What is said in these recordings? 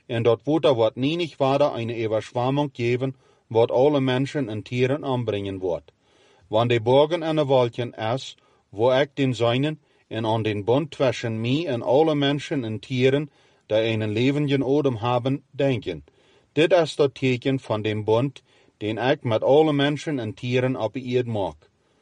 en dat water wordt niet verder eine Überschwemmung geben, wat alle Menschen en Tieren anbringen wird. Want de Bergen en de Wolken is, wo ik den Seinen en an den Bund zwischen mij en alle Menschen en Tieren, die einen levenden Odem haben, denken. Dit is dat teken van dem Bund, den ik met alle Menschen en Tieren op de Erde maak.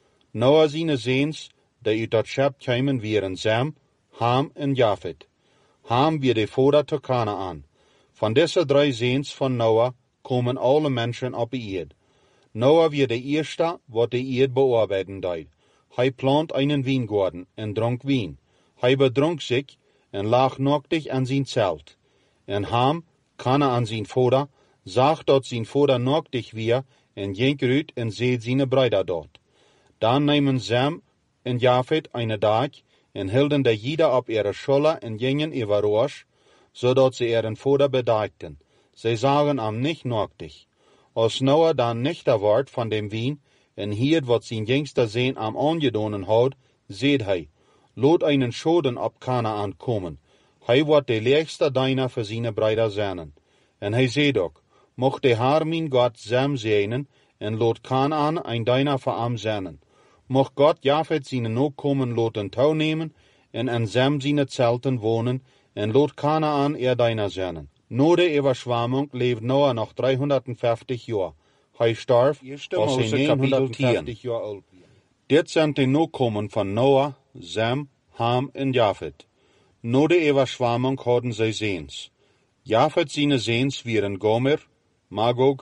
Noah zijn Seens, die uit dat schep kwamen, waren Sem, Ham en Japhet. Ham wie de vader te Kanaan. Van deze 3 Seens van Noah komen alle Menschen op de Erde. Noah wie de eerste, wat de Erde bearbeiten deed. Hij plant einen Weingarten en dronk Wein. Hij bedronk zich en lag nacktig aan zijn Zelt. En Ham, Kanaan zijn vader, zag dat zijn vader nacktig weer en ging uit en zeed zijn Brüder dort. Dan nemen Sem en Japhet eine dag en hielden de jeder op ihre Schulter en gingen über Roos, zodat ze ihren vader bedeikten. Zij zagen am nicht nacktig. Als Noah dan nichter wordt van dem Wein en hiert wat zijn jüngster Seen am angedonen had, zeed hij, lot einen Schoden op Kanaan komen. Hij wordt de leegste deiner für seine Brüder zijn. En hij zeed ook, mocht de haar mijn God Sem zegenen en lot Kanaan ein deiner für am zijn. Mocht Gott Japhet seine Nachkommen loten touwnemen en an Sem seine Zelten wohnen en lot Kanaan deiner zijn. Na der Überschwemmung lebt Noah noch 350 Jahre. Hij starf als hij 950 Jahre alt war. Dit zijn de Nachkommen von Noah, Sem, Ham en Japhet. Na der Überschwemmung hadden zij Seens. Japhet seine Seens waren Gomer, Magog,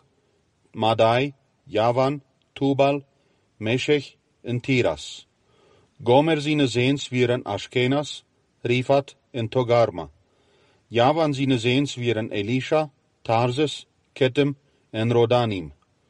Madai, Javan, Tubal, Meshech en Tiras. Gomer seine Seens waren Ashkenaz, Rifat en Togarma. Javan seine Seens waren Elisha, Tarsis, Kittim en Rodanim.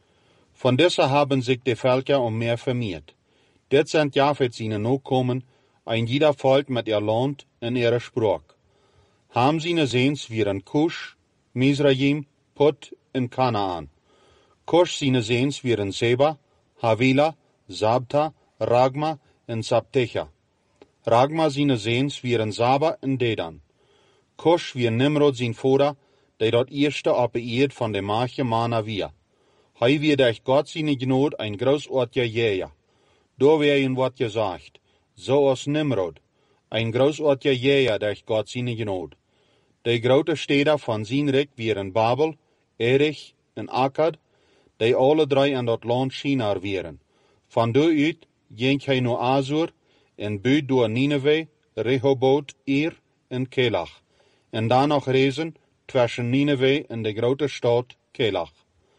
Von dieser haben sich die Völker mehr vermehrt. Dit sind Japhet seine Nachkommen, ein jeder Volk mit ihr Land en ihrer Sprache. Ham seine Seens waren Cush, Mizraim, Put en Kanaan. Cush seine Seens waren Seba, Havila, Sabta, Ragma en Sabtecha. Ragma seine Seens waren Saba en Dedan. Cush wie Nimrod zijn vader, die dat eerste op de eerd van de maagje Mana weer. Hij wie durch Gott seine Gnade ein großartiger Jäger. Da werden wat gesagt, so als Nimrod, ein großartiger Jäger durch Gott seine Gnade. Die grote Städte von zijn Reich waren Babel, Erich en Akkad, die alle 3 in dat land China waren. Van daaruit ging hij naar Azur en buit door Nineveh, Rehoboth, Ir en Kelach. En dan nog reizen tussen Nineveh en de grote stad Kelach.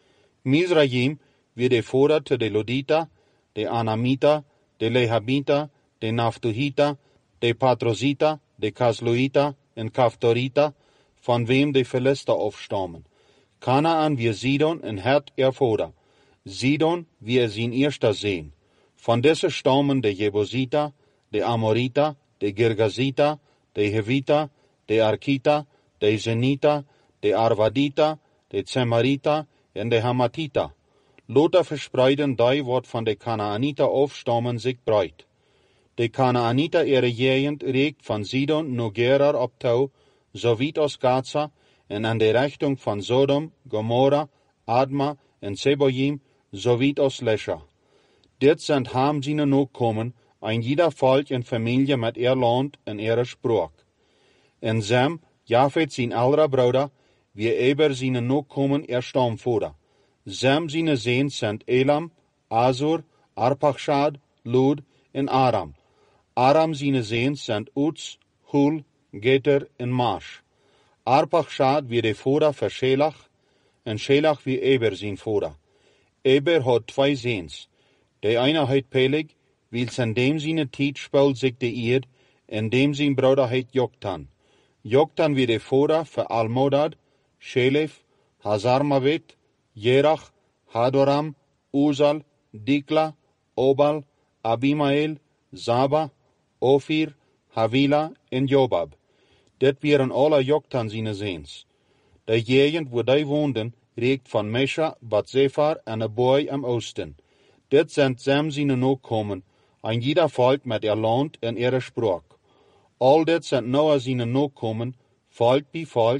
Mizraim wie de vader te de Lodita, de Anamita, de Lehabita, de Naftuhita, de Patrosita, de Kasluita en Kaftorita, van wem de Philister afstammen. Kanaan wie Sidon en Het vader. Sidon wie zijn eerste Seen. Van deze stammen de Jebusita, de Amorita, de Girgazita, de Hevita, de Arkita, de Zenita, de Arvadita, de Zemarita en de Hamatita. Lothar verspreiden die wat van de Kanaaniter afstammen zich breit. De Kanaaniter ihre Gegend reikt van Sidon naar Gerar op touw, so weit als Gaza en an de Richtung van Sodom, Gomorra, Adma en Zeboim, so weit als Lescha. Dit sind Ham seine Nachkommen, ein jeder Volk en Familie mit ihr Land en ihre Sprache. En Sem, Japhet zijn älterer Bruder, wie Eber seine Nachkommen ihr Stammvater. Sem seine Seens sind Elam, Asur, Arpachshad, Lud en Aram. Aram seine Seens sind Uz, Hul, Geter en Marsch. Arpachshad wie de vader für Schelach, en Schelach wie Eber zijn vader. Eber hat 2 Seens. De eine heet Peleg, wils an dem seine Tiet speult sich de Eerd, en dem zijn Bruder heet Joktan. Joktan wie de vader für Almodad, Shelef, Hazarmavet, Jerach, Hadoram, Uzal, Dikla, Obal, Abimael, Saba, Ophir, Havila en Jobab. Dit waren alle Joktan seine Seens. De Gegend wo die woonden, reikt van Mesha, Bat Sephar en een boy am Oosten. Dit sind Sem seine Nachkommen, ein jeder Volk mit ihr Land en ihre Sprache. All dit sind Noah seine Nachkommen, Volk wie Volk,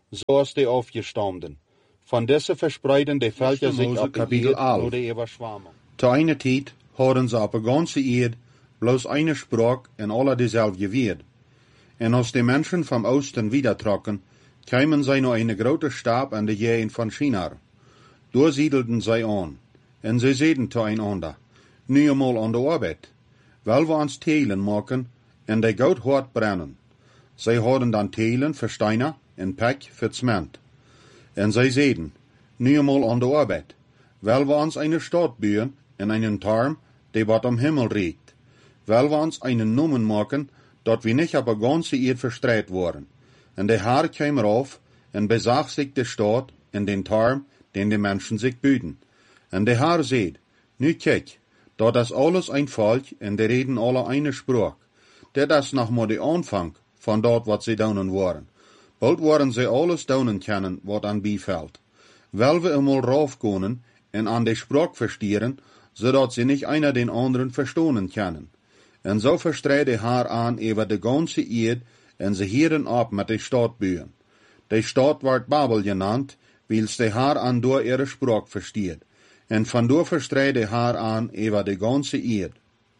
zoals de aufgestanden. Van deze verspreiden de velden zich op de eerd door de overschwamming. Te eine tijd hadden ze op de ganse eerd bloos eine spraak en alle dezelfde weer. En als de mensen van Oosten wiedertrokken, kwamen zij naar een grote stad aan de jeën van Shinar. Daar siedelden zij aan, en zij zeiden teeinander, nu eenmaal aan de arbeid, wel we ons telen maken en de goud hard brennen. Zij hadden dan telen voor steiner en pek voor cement. En zij zeiden, nu eenmaal aan de arbeid, wel we ons een stad bouwen en een turm die wat om hemel reikt. Wel we ons een noemen maken, dat we niet op de ganse eerd verstreit worden. En de Heer kwam eraf en bezag zich de stad en den turm den de mensen zich bouwden. En de Heer zei, nu kijk, dat is alles een volk en de reden alle eine spraak. Dit is nog maar de aanvang van dat wat ze doen worden. Bald worden ze alles doen kennen wat aan bivalt. Wel we eenmaal raufkonen en aan de spraak verstieren, zodat ze niet einer den anderen verstonen kennen. En zo verstreed de Heer aan over de ganse eerd en ze hielden op met de stad bouwen. De stad wordt Babel genaamd, wils de Heer aan door ihre spraak versteert. En vandoor verstreed de Heer aan over de ganse eerd.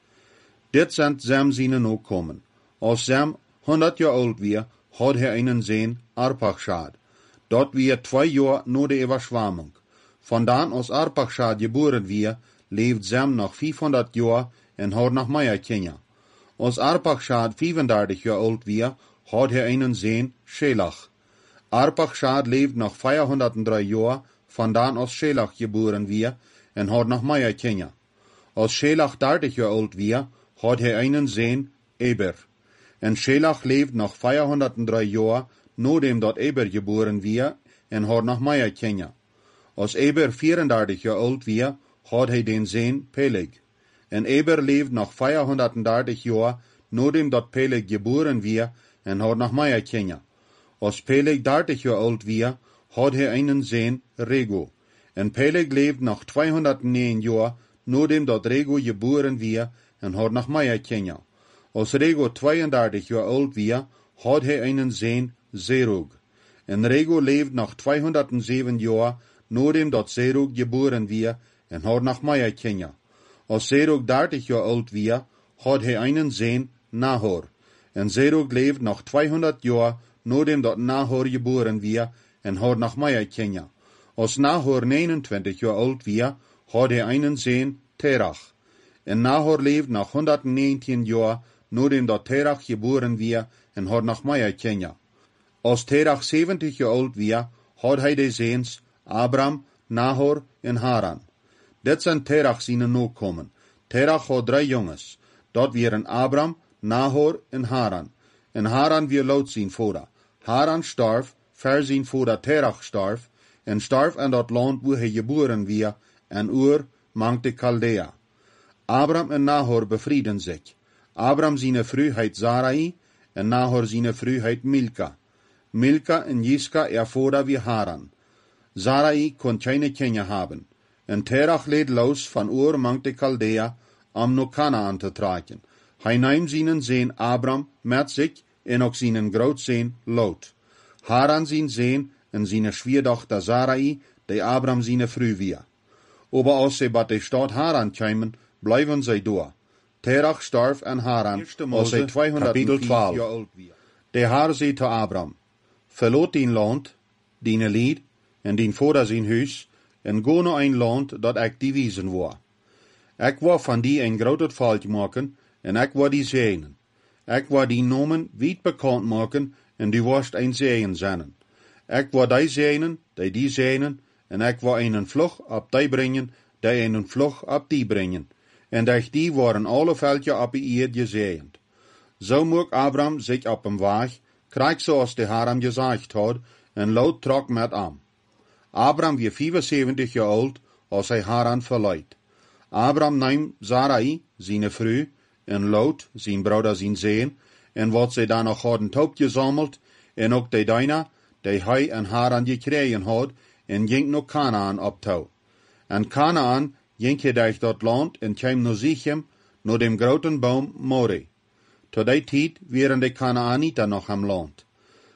Dit zijn Sem zijn ook komen. Als Sem 100 jaar oud weer, had hij een zoon, Arpachshad. Dat weer 2 jaar na de overschwamming. Vandaan als Arpachshad geboren weer, leeft Sem nog 500 jaar en had nog meer kinderen. Als Arpachshad 35 jaar oud weer, had hij een zoon, Shelach. Arpachshad leeft nog 403 jaar, vandaan als Shelach geboren weer en had nog meer kinderen. Als Shelach 30 jaar oud weer, had hij een zoon, Eber. En Shelach leeft nog 403 jaar, nadat dat Eber geboren weer en had nog meer kinderen. Als Eber 34 jaar oud weer, had hij den zoon, Peleg. En Eber leeft nog 430 jaar, nadat dat Peleg geboren weer en had nog meer kinderen. Als Peleg 30 jaar oud weer, had hij een zoon, Rego. En Peleg leeft nog 209 jaar, nadat dat Rego geboren weer en had nog meer kinderen. Als Rego 32 jaar oud weer, had hij een zoon, Zerug. En Rego leeft nog 207 jaar, nadat dat Zerug geboren weer en had nog meer kinderen. Als Zerug 30 jaar oud weer, had hij een zoon, Nahor. En Zerug leeft nog 200 jaar, nadat dat Nahor geboren weer en had nog meer kinderen. Als Nahor 29 jaar oud weer, had hij een zoon, Terach. En Nahor leeft nog 119 jaar, nadat dat Terach geboren weer en had nog meer kinderen. Als Terach 70 jaar oud weer, had hij de zoons Abram, Nahor en Haran. Dit zijn Terach zijn nakomen. Terach had 3 jongens. Dat waren Abram, Nahor en Haran. En Haran weer Lot zijn vader. Haran starf, ver zijn vader Terach starf, en starf in dat land waar hij geboren weer, en Ur mankte Chaldea. Abram en Nahor bevrieden zich. Abram zijn vrouw heet Sarai, en Nahor zijn vrouw heet Milka. Milka en Jiska vader wie Haran. Sarai kon geen kinderen hebben. En Terach leed los van Ur mankte Chaldea, om naar Kanaan te trekken. Hij nam zijn zoon Abram met zich en ook zijn grootzoon Lot. Haran zijn zoon en zijn schwierdochter Sarai, die Abram zijn vrouw weer. Aber als ze bij de stad Haran kwamen, blijven zij door. Terach starf en Haran, als hij 204 jaar oud weer. De Heer zei te Abram, verlaat dien land, dien lied en dien vader zijn huis, en ga naar een land dat ik die wijzen wil. Ik wil van die een groot volk maken, en ik wil die zegenen. Ik wil die namen wijd bekend maken, en die worst een zegen zijn. Ik wil die zegenen, die zegenen, en ik wil een vlug op die brengen, die een vlug op die brengen. En durch die worden alle veldje op de eerd gezegend. Zo moet Abram zich op hem weg, krijg zoals de Heer hem gezegd had, en Lot trok met hem. Abram was 75 jaar oud, als hij Haran verliet. Abram nam Sarai, zijn vrouw, en Lot, zijn broeder, zijn zoon, en wat zij dan nog hadden opgezameld, en ook de dijna, die hij en Haran gekregen had, en ging naar Kanaan op toe. En Kanaan ging hij durch dat land en kwam naar Sichem, naar dem groten boom More. Tot die tijd waren de Kanaanieten nog am land.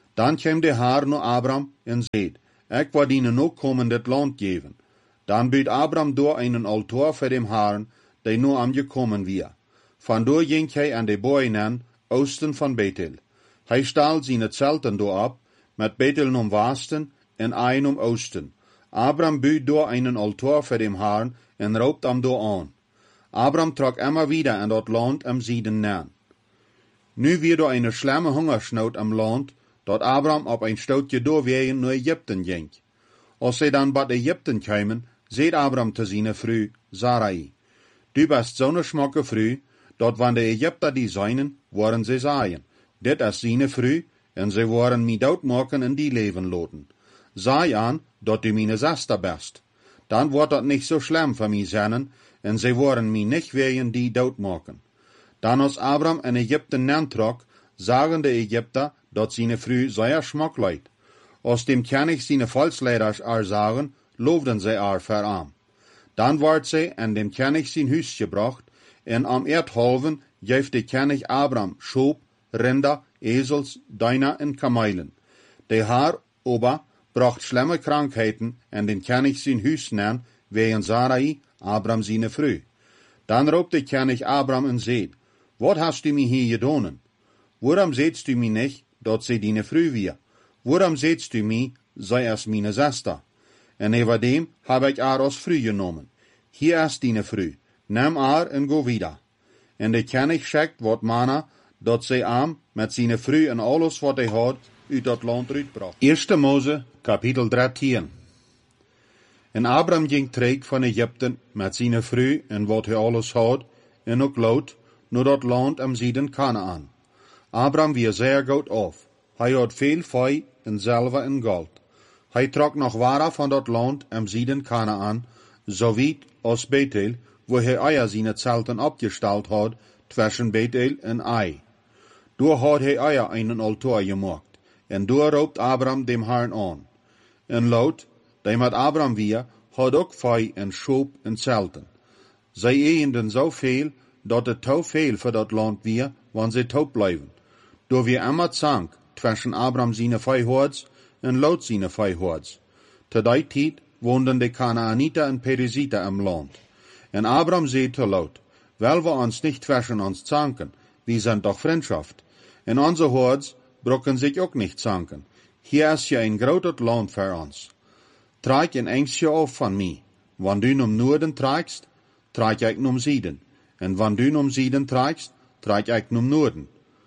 Dan kwam de Haar naar Abram en zei, ik wil dienen ook komen dit land geven. Dan buit Abram door einen altaar voor dem Herrn, die nu am gekommen weer. Vandoor ging hij aan de boeien aan, oosten van Bethel. Hij staal zijn zelten door op, met Bethel om westen en Ai om oosten. Abram buit door einen altaar voor dem Herrn en roopt am door aan. Abram trok immer wieder aan dat land am Sieden naan. Nu weer door eine schlimme hongersnood am land, dat Abram op een stootje doorwegen naar Egypten ging. Als zij dan bij Egypten kwamen, zei Abram te zijn vrouw Sarai, du bist zo'n schmakke vrouw, dat wanneer de Egypter die zijnen, waren ze zeggen, dit is zijn vrouw, en ze waren mij doodmaken en die leven laten. Zei aan, dat du mijn zuster bist. Dan wordt dat niet zo schlimm voor mij zijn, en ze waren mij niet wegen die doodmaken. Dan als Abram in Egypten naantrok, zagen de Egypter, dat zijn vrouw zeer schmak leid. Als dem König zijn volksleiders zagen, loofden zij verarm. Dan wordt zij in dem König zijn huis gebracht, en am Erdhalven geeft de König Abram Schoop, Rinder, Esels, Duiner en Kamelen. De Haar ober bracht schlimme krankheiten en den König zijn huis neer, wegen Sarai, Abram zijn vrouw. Dan roept de König Abram en zei, wat hast du mij hier gedaan? Waarom zeidst du mij niet, dat zij die vrouw weer? Waarom zeidst du mij, zij is mijn zuster? En over dem heb ik haar als vrouw genomen. Hier is die vrouw, neem haar en go wieder. En de König schickt wat mannen, dat zij am met zijn vrouw en alles wat hij had, uit dat land uitbracht. 1 Mose, kapitel 13. En Abram ging terug van Egypten met zijn vrouw en wat hij alles had, en ook Lot, naar dat land am Sieden Kanaan. Abram weer zeer goed af. Hij had veel vee en zilver en goud. Hij trok nog ware van dat land am Sieden Kanaan, zo weit als Bethel, wo hij eier zijn zelten opgesteld had, tussen Bethel en Ai. Door had hij eier einen altaar gemaakt, en door roept Abram dem Herrn aan. En Lot, die met Abram weer, had ook vee en schoop en zelten. Zij eenden zo veel, dat het te veel voor dat land weer, want zij toe blijven. Door weer immer zank, tussen Abram zijn veehoords en Lot zijn veehoords. Te die tijd woonden de Kanaaniter en Periziter im land. En Abram zei te Lot, wel we ons niet tussen ons zanken, wir sind doch Freundschaft. En onze hoords brokken zich ook niet zanken. Hier is je een groot land voor ons. Trek een engsje af van mij. Wanneer du om noorden trekst, trek ik om Sieden. En wanneer du om Sieden trekst, trek ik om noorden.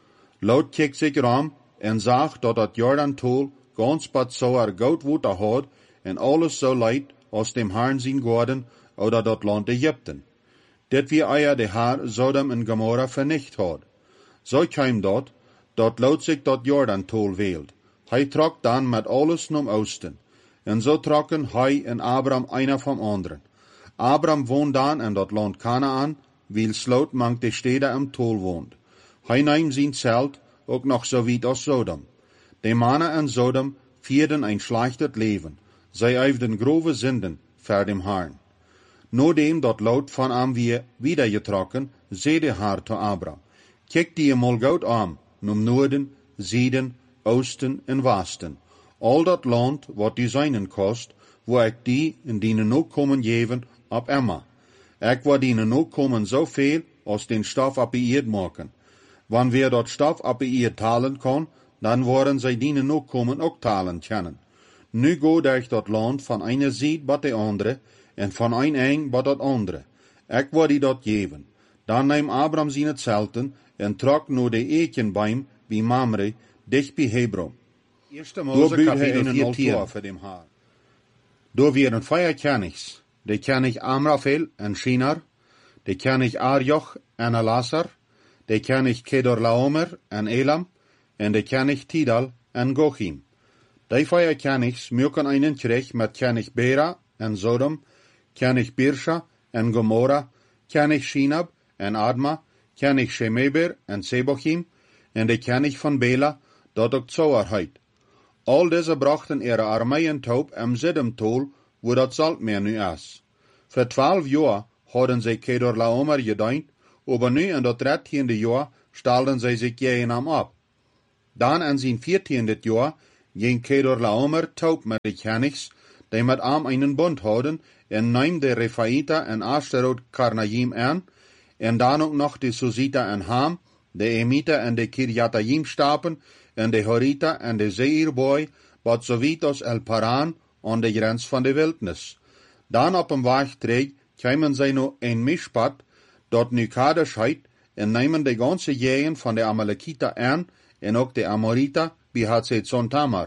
Lot keek zich ram en zag dat het Jordan-tol ganz wat zoer goud water had en alles zo leid als dem Herrn zijn geworden oder dat land Egypten. Dit wie eier de Herr Sodom en Gomorra vernicht had. Zo kwam dat Lot zich dat Jordan-tol wählt. Hij trok dan met alles naar oosten. En zo trokken hij en Abram einer vom anderen. Abram woont dan in dat land Kanaan, weil Lot mank de steden am tol woont. Hij nahm zijn zelt ook nog zo weit als Sodom. De mannen in Sodom vierden een schlechtet leven. Zij uifden grove zinden voor dem Herrn. Nodem dat Lot van am wieder getrokken, zei de Herr te Abram, kijk die mal goed aan, nom noorden, zuiden, oosten en westen. Al dat land wat die zijnen kost, wo ik die in dienen ook komen geven op Emma. Ik wil dienen ook komen zoveel als den stof op de eerd maken. Wanneer dat stof op de eerd talen kan, dan worden zij dienen ook komen ook talen kennen. Nu go durch dat land van eine zijde bij de andere, en van een eng bij dat andere. Ik wil die dat geven. Dan neem Abram zijn zelten en trok naar de ekenbeim bij Mamre, dicht bij Hebron. 1 Mose kapitel 14. Door weer een vier Königs, de König Amraphel en Shinar, de König Arjoch en Elasar, de König Kedorlaomer en Elam, en de König Tidal en Gochim. Die vier Königs mögen einen Krieg met König Bera en Sodom, König Birsha en Gomorra, König Shinab en Adma, König Shemeber en Sebochim, en de König van Bela, dat ook Zoar heet. Al deze brachten ihre armeeën toe am Siddem-tol, wo dat Saltmeer nu is. Voor 12 jaar hadden zij Kedorlaomer gedient, aber nu in dat 13e jaar stelden zij zich tegen hem op. Dan in zijn 14e jaar ging Kedorlaomer taub met de Kenigs, die met hem einen bond houden, en nam de Refaïta en Ashtarot Karnaim aan, en dan ook nog de Suzita en Ham, de Emita en de Kirjatayim stapen, en de Horita en de Zeirboy, wat zowiet als El Paran, aan de grens van de wildnis. Dan op een weg terug kwamen zij nu een mispad, dat nu Kadesh heet, en namen de ganse jeen van de Amalekita aan, en ook de Amorita, bij Hatzezon Tamar.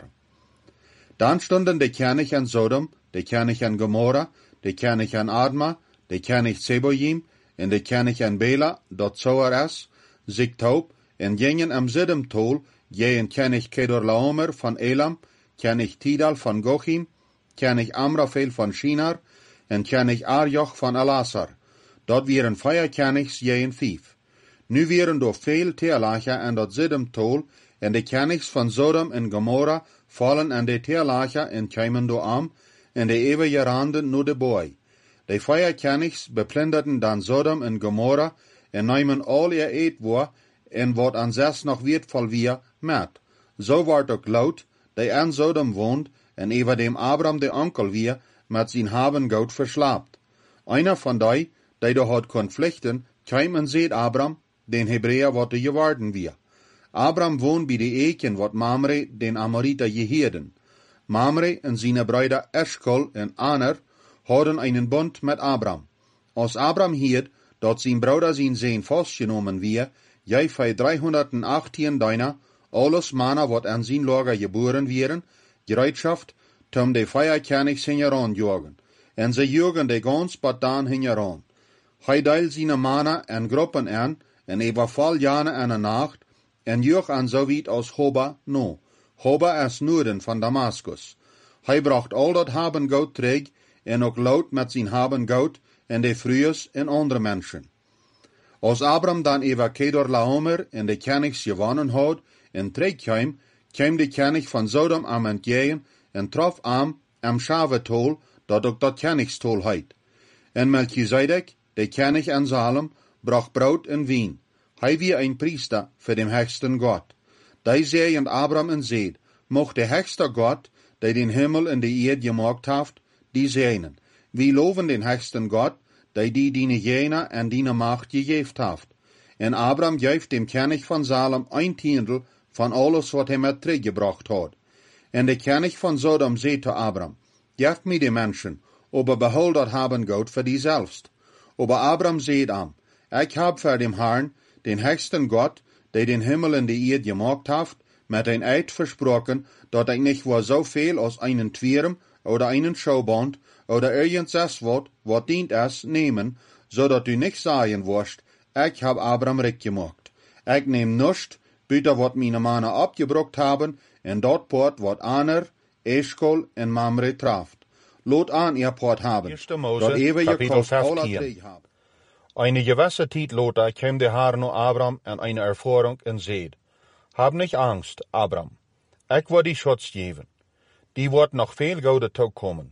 Dan stonden de Kenig en Sodom, de Kenig en Gomorra, de Kenig en Adma, de Kenig Zeboyim, en de Kenig en Bela, dat Zoar is, zich taub, en gingen am Zidem-tol, jeen Kenig Kedorlaomer van Elam, Kenig Tidal van Gochim, Kenig Amrafel van Shinar, en Kenig Arjoch van Elasar. Dat waren 5 Kenigs jeen 5. Nu waren door veel teerlagen en dat Zidem-tol, en de Kenigs van Sodom en Gomorra vallen aan de teerlagen en kwamen door am, en de eeuwige randen naar de boy. De 5 Kenigs beplinderden dan Sodom en Gomorra, en namen al ihr eetwoer, en wat aan 6 nog wertvoll weer, met. Zo wordt ook Lot, die aan Sodom woont, en over dem Abram de onkel weer, met zijn havengoud verslaapt. Einer van die door had kon vluchten, kwam en zeed Abram, den Hebreeër wat de geworden weer. Abram woont bij de eken wat Mamre den Amorita geheerden. Mamre en zijn broeder Eshkol en Aner hadden einen bond met Abram. Als Abram hierd dat zijn broeder zijn zeen vastgenomen weer, jij bij 318 dijna, alles mannen wat aan zijn lager geboren wieren, gereedschaft, tom de 5 Kenigs hingeraan jogen. En ze jogen de gans bataan hingeraan. Hij deelt zijn mannen en groepen aan, en overval jane en een nacht, en joeg aan zoiets als Hoba no. Hoba is noorden van Damascus. Hij bracht al dat habengoud terug, en ook Lot met zijn habengoud, en de vrouwen en andere mensen. Als Abram dan over Kedorlaomer en de Kenigs gewonnen had, en terugkwam, kwam de Kenig van Sodom aan het jeen, en trof am Shavetol, dat ook dat Kenigstol heet. En Melchizedek, de Kenig en Salem, bracht brood en wien. Hij wie een priester voor de hechsten God. Die zeiden Abram en zeid, mocht de hechste God, die den hemel en de eerd gemaakt heeft, die zeiden, wie loven den hechsten God, die diene jena en diene macht gegeven heeft. En Abram geeft dem Kenig van Salem 1/10 van alles wat hij met teruggebracht had. En de Kenig van Sodom zei te Abram, geef mij de mensen, aber behold dat habengoud voor die zelfst. Aber Abram zeid am, ik heb voor dem Herrn, den hechsten God, die den hemel en de eerd gemaakt heeft, met een eid versproken, dat ik niet voor zoveel als einen twierum, oder einen schouband, oder irgendetwas wat dient is, nemen, zodat u niet zeggen worst, ik heb Abram rijk gemaakt. Ik neem niets, buiten wat mijn mannen opgebrokt hebben, en dat poort wat Aner, Eshkol en Mamre traft. Lot aan ihr poort hebben, dat eeuwige kost alle 3 hebben. Eine gewisse tijd later kwam de Herr naar Abram en eine ervaring en zeid, hab nicht Angst, Abram, ik wil die Schutz geven, die wordt nog veel gouden toekomen.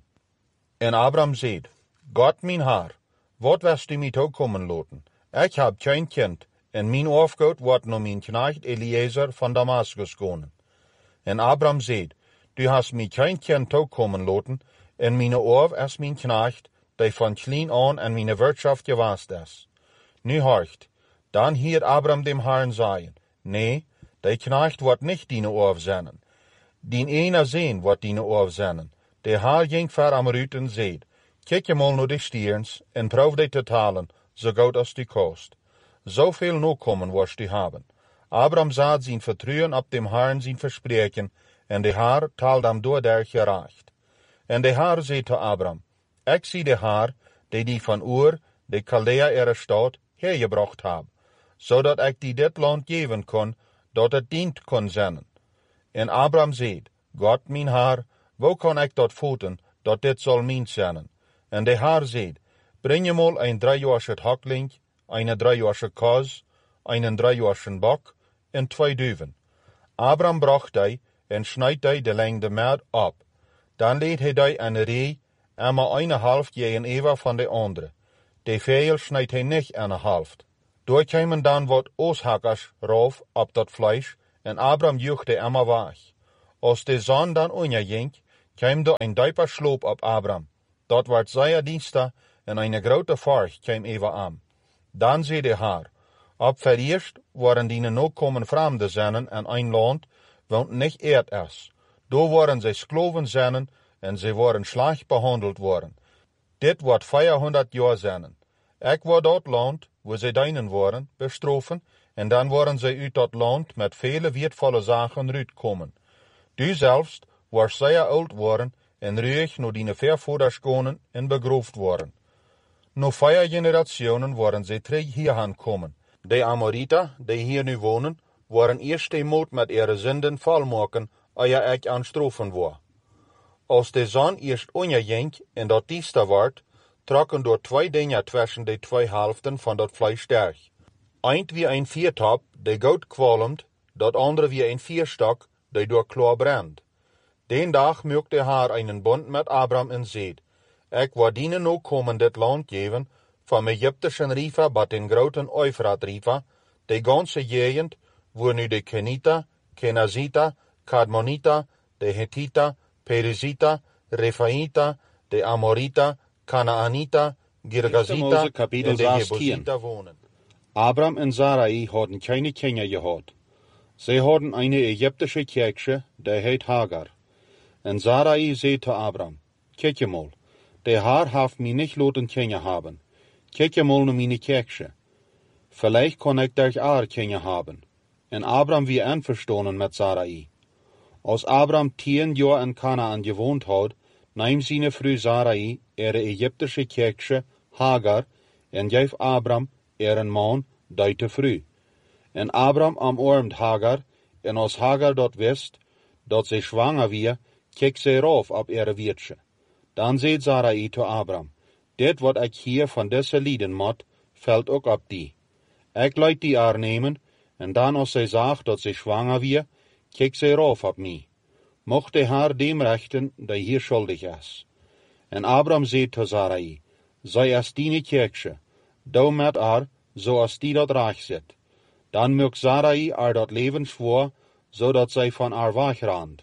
En Abram zeid, God mijn Herr, wat wirst du mij toekomen laten? Ik heb geen kind, en mijn afgoed wordt naar mijn knecht Eliezer van Damascus gaan. En Abram zeid, du hast mij geen kind toekomen laten, en mijn oor is mijn knecht, die van klein aan en mijn wirtschaft gewaast is. Nu horcht, dan hierd Abram dem Herrn zeggen, nee, die knecht wordt niet diene oor zennen. Dien ene zeen wordt diene oor zennen. De Herr ging ver Amrut en zeid, kijk je mal naar de stierns en proef die te talen, zo goed als die kost. Zoveel nakomen worst die hebben. Abram zat zijn vertrouwen op dem Herrn zijn verspreken, en de Herr taalt hem door der gerecht. En de Herr zei te Abram, ik zie de Herr, die van Ur, de Chaldea ere stad, hergebracht heb, zodat ik die dit land geven kon, dat het dient kon zijn. En Abram zei, God mijn Herr, wo kan ik dat voeten, dat dit zal mijn zijn? En de Herr zei, breng je mal een 3-jarige hakling, een 3-jarige koz, een 3-jarige bok en 2 duiven. Abram bracht die en snijd die de lengte maat op. Dan leed hij die aan de ree, en maar 1,5 jeen eeuwen van de andere. De veel snijdt hij niet aan de helft. Door kwamen dan wat ooshakkers rauf op dat vlees, en Abraham juchte immer waag. Als de zon dan onderging, kwam er een dieper sloop op Abraham. Dat werd zeer diester en een grote furcht kwam over hem. Dan zei de Heer, op vereerst waren die nakomen vreemde zinnen en een land, want niet eerd is. Door waren zij skloven zinnen en zij waren slecht behandeld worden. Dit wordt 400 jaar zinnen. Ik word dat land, waar zij deinen waren, bestrofen, en dan waren zij uit dat land met vele weertvolle zaken uitkomen. Du zelfs was zeer oud worden en ruig naar die vervoerders konen en begroefd worden. Na 4 generationen waren zij terug hierheen komen. De Amorita, die hier nu wonen, waren eerst eenmaal met ihre zinden volmaken, eer ik aanstrofen word. Als de zon eerst onderging en dat diester werd, trokken door 2 dingen tussen de 2 helften van dat vlees derg. Eind wie een viertop, die goud kwalmt, dat andere wie een vierstok, die door klaar brandt. Den dag maakte de Heer einen bond met Abraham en zeid, ik wil dienen nu komen dit land geven, van Egyptischen river tot den groten Eufrat river, de ganse gegend, waar nu de Kenita, Kenazita, Kadmonita, de Hethita, Perizita, Refaïta, de Amorita, Kanaanita, Girgazita en de Jebusita wonen. Abraham en Sarai hadden keine Kinder gehad. Zij hadden een Egyptische kerkje, die heet Hagar. En Sarai zei te Abraham, kijk je mal, de Heer heeft mij niet laten Kinder hebben. Kijk je mal naar mijn kerkje. Vielleicht kan ik daar ook Kinder hebben. En Abraham wie einverstanden met Sarai. Als Abraham 10 jaar in Kanaan gewoond had, nam zijn vrouw Sarai Egyptische kerkje Hagar en geef Abraham een man, die te vrouw. En Abraham omarmde Hagar, en als Hagar dat wist, dat zij zwanger weer, keek zij rauf op ihre weertje. Dan zei Sarai te Abraham, dit wat ik hier van deze lieden moet, valt ook op die. Ik laat die haar nemen, en dan als zij zag dat zij zwanger weer, keek zij rauf op mij. Mocht de Heer dem rechten, die hier schuldig is. En Abraham zei te Sarai, zij is die kerkje, doe met haar, zoals die dat recht zit. Dan maakt Sarai haar dat levensvoor, zodat zij van haar wegrand.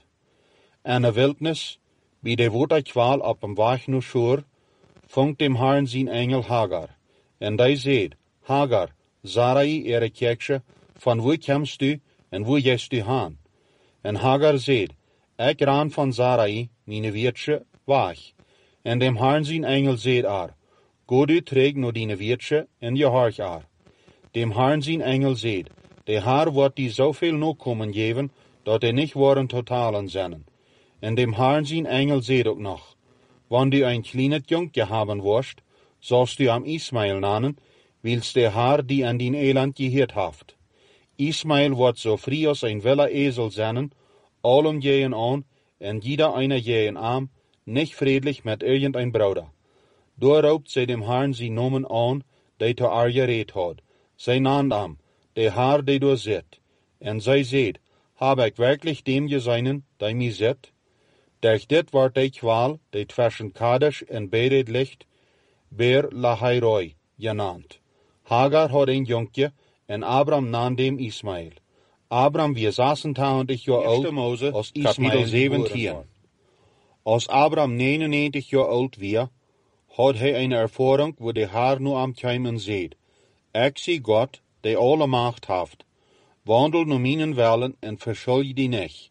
En de wildnis, bij de waterkwaal op een weg naar Shur, vangt dem Herrn zijn engel Hagar. En die zei, Hagar, Sarai ihre kerkje, van waar komst u en waar gest u heen? En Hagar zei, ik ran van Sarai, mijn weertje, weg. En dem Herrn zijn engel zei haar, go du terug naar die weertje en je hoort haar. Dem Herrn zijn engel zei, de Heer wordt die zoveel nakomen geven, dat niet worden totalen zinnen. En dem Herrn zijn engel zei ook nog, wanneer du een klein jonkje hebben worst, zoals du am Ismael nanen, wils de Heer die aan dien eland geheerd heeft. Ismael wordt zo vrij als een wilde ezel zinnen, allem jeen aan, en jeder einer jeen arm, niet vredelijk met irgendein bruder. Door roept zij dem Herrn zijn nomen aan, die te haar gereed had. Zij naamde hem, de Heer die door zit. En zij zei, heb ik werkelijk dem gezien, die mij zit? Durch dit wordt de kwaal, die tussen Kadesh en Bered ligt, Beer Lahairoi genaamd. Hagar had een jonkje, en Abraham nam dem Ismael. Abraham wie 86 jaar oud, als Ismael 17. Als Abraham 99 jaar oud was, had hij een ervaring waar de Heer nu aan kwam en zei, ik zie God, die alle macht heeft. Wandel naar mijn wellen en verschil die niet.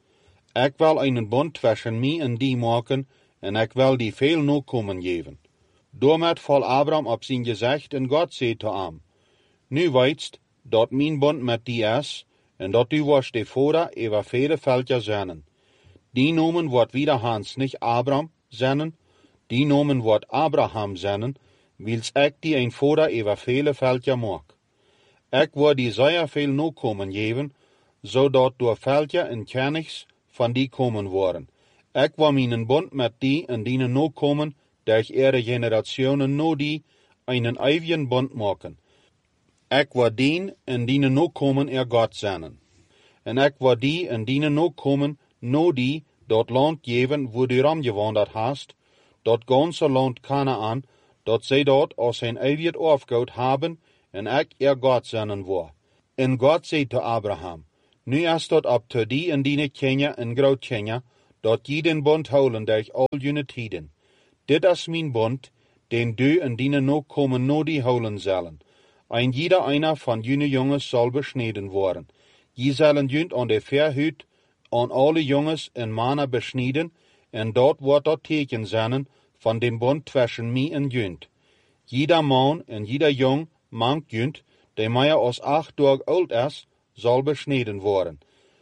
Ik wil een bond tussen mij en die maken, en ik wil die veel nakomen geven. Daarmee val Abraham op zijn gezicht en God zei te hem, nu weetst dat mijn bond met die is, en dat u was de vader over vele veldje zinnen. Die noemen wordt wiederhans niet Abraham zinnen, die noemen wordt Abraham zinnen, wils ik die een vader over vele veldje maak. Ik wil die zeer veel nakomen geven, zodat door veldje en kennis van die komen worden. Ik wil mijn bond met die en die nakomen, durch ihre generationen no die, einen eeuwigen bond maken. Ik wil dien en die nakomen God zinnen. En ik wil die en die nakomen no die dat land geven waar du ram gewandeld hast, dat ganze land Kanaan, dat zij dat als een eeuwig afgoed hebben, en ik God zinnen wil. En God zei te Abraham, Nu is dat op te die en die Kenia en groot Kenia, dat je den bond houden durch al jene tijden. Dit is mijn bond, den du en die nog komen no die houden zullen. Ein jeder einer van jene jongens zal besneden worden. Je zullen junt aan de verhut aan alle jongens en mannen besneden, en dort wordt dat teken zijn van dem bond tussen mij en junt. Jeder man en jeder jong mank junt, die meer als 8 dagen oud is, zal besneden worden.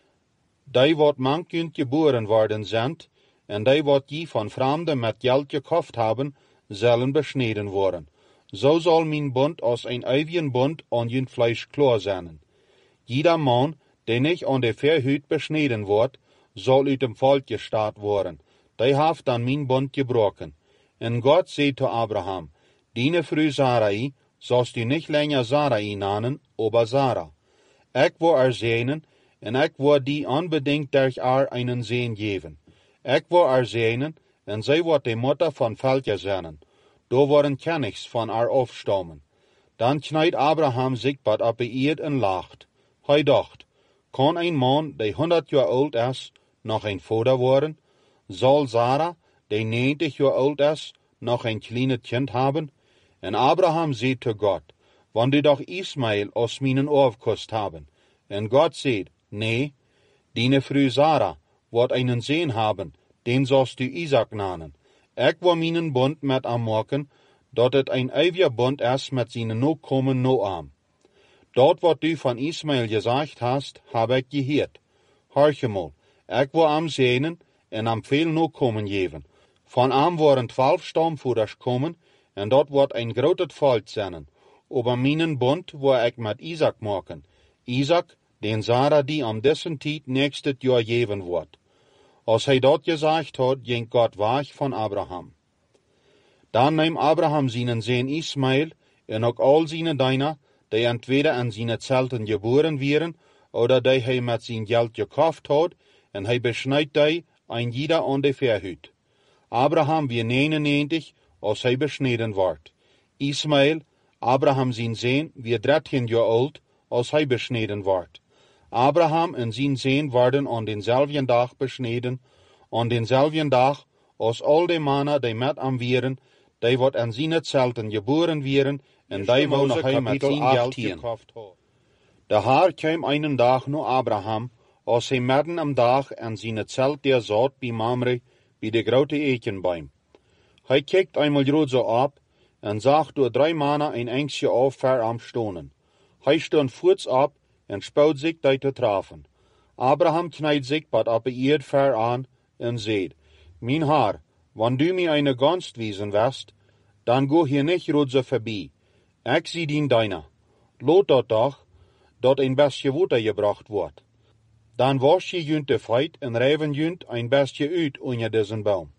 Die wat mank junt geboren worden zijn, en die wat je van vreemden met geld gekocht hebben, zullen besneden worden. Zo zal mijn bond als een eeuwigen bond aan junt vlees klaar zijn. Jeder man, die niet aan de verhut besneden wordt, zal uit dem volk gestaat worden. Die heeft dan mijn bond gebroken. En God zei zu Abraham, Dine Frau Sarai sollst du nicht länger Sarai nennen, aber Sarah. Ich will segnen, en ich will die unbedingt durch einen Sehen geben. Ich will segnen, en zij wird die Mutter von Völkern sein. Da worden Königs von aufstammen. Dann kneit Abraham sich bad op de Erd en lacht. Hij dacht, kann ein Mann, der 100 Jahre alt ist, noch ein Vater worden? Soll Sarah, der 90 Jahre alt ist, noch ein kleines Kind haben? En Abraham zei zu Gott, wann du doch Ismael aus meinen Aufkost haben. En Gott sagt, nee, deine Frau Sarah wird einen Sohn haben, den sollst du Isaac nennen. Ich will meinen Bund mit ihm machen, dat het ein ewiger Bund ist mit seinen Nachkommen Noam. Dort, was du von Ismael gesagt hast, habe ich gehört. Horche mal, ich will am segnen en am viel Nachkommen geben. Von ihm waren 12 Stammvorders kommen, en dat wordt een groot volk zijn. Aber meinen Bund wil ik met Isaac maken. Isaac, den Sarah die am dessen tijd nächstes Jahr geben wordt. Als hij dat gezegd had, ging Gott weg van Abraham. Dan neemt Abraham zijn Sohn Ismael en ook al zijn Diener, die entweder in zijn zelten geboren werden, oder die hij met zijn geld gekauft had, en hij besnijdt die een jeder aan de verhut. Abraham wie 99, als hij besneden wordt. Ismael, Abraham zijn Sohn, wie 13 Jahre oud, als hij besneden wordt. Abraham en zijn Sohn worden aan denzelfden dag besneden, aan denzelfden dag als al de mannen die met hem waren, die wat in zijn zelten geboren waren, en die wou nog hij met zijn geld gekauft had. De Heer kwam einen dag naar Abraham, als hij midden am dag in zijn zelt der zat bij Mamre, bij de grote Eichenbaum. Hij kijkt einmal groot zo op, en zag door 3 mannen een enkje af ver am stonen. Hij stond voets op, en spout zich die te treffen. Abraham knijdt zich wat op de Erd ver aan, en zegt, Mijn Heer, wann du mir eine Gunst wiesen wirst, dann go hier nicht rot so vorbei. Ich zie dien deiner. Lot dat doch, dat een bestje water gebracht wordt. Dan wasch je junt de feit en rijven junt een bestje uit onder diesen Baum.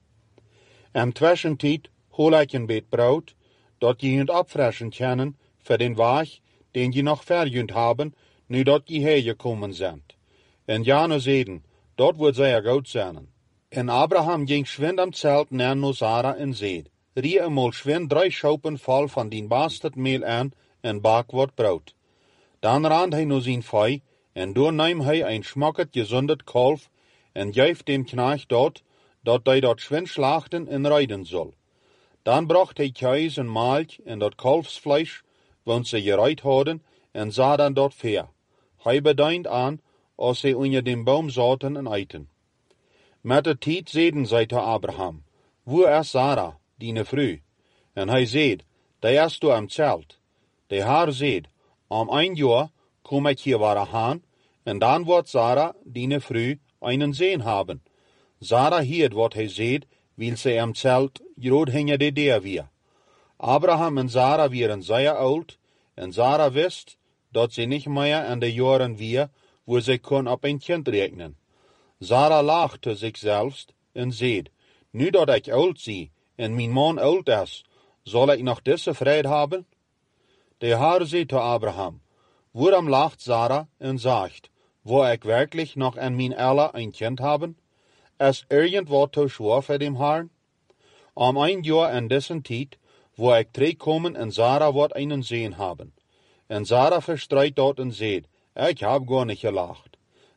Am Zwischentijd hol ik een beet brood, dat je junt abfressen können für den Weg, den je noch verjunt haben, nu dat je hergekommen sind. En Jano zeden, dat wordt zeer goed zijn. En Abraham ging schwind am Zelt naar Sarah en zeed, rie eenmaal schwind 3 schoupen vol van die bastardmeel aan en bak wat brood. Dan rand hij naar zijn vee, en door neem hij een schmacket gezondet kalf, en geeft dem knecht dat hij dat schwind slachten en reiden zal. Dan bracht hij Käse en Melk en dat kalfsvlees, want ze gereid hadden, en zah dan dat ver. Hij bedeint aan, als ze onder dem Baum zaten en eten. Met de tijd zeiden zij te Abraham, wo is Sarah, die Frau? En hij zeid, die is du am Zelt. De Heer zeid, om 1 jaar kom ik hier waren, en dan wordt Sarah, die Frau, einen Sohn haben. Sarah hiert wat hij zeid, weil ze am Zelt groot hinter de deur weer. Abraham en Sarah waren zeer oud, en Sarah wist, dat ze niet meer in de jaren weer, wo ze kon op een kind rekenen. Sarah lachte zich selbst en zeid, nu dat ik oud zie en mijn man oud is, zal ik nog deze vrede hebben? De Heer zei te Abraham, waarom lacht Sarah en zegt, wo ik werkelijk nog in mijn elle een kind hebben? Is irgendwat te schwer voor dem Herrn? Om 1 jaar in dessen tijd, wo ik terugkomen en Sarah wordt einen Sohn haben. En Sarah verstreit dort en zeid, ik heb gar nicht gelacht.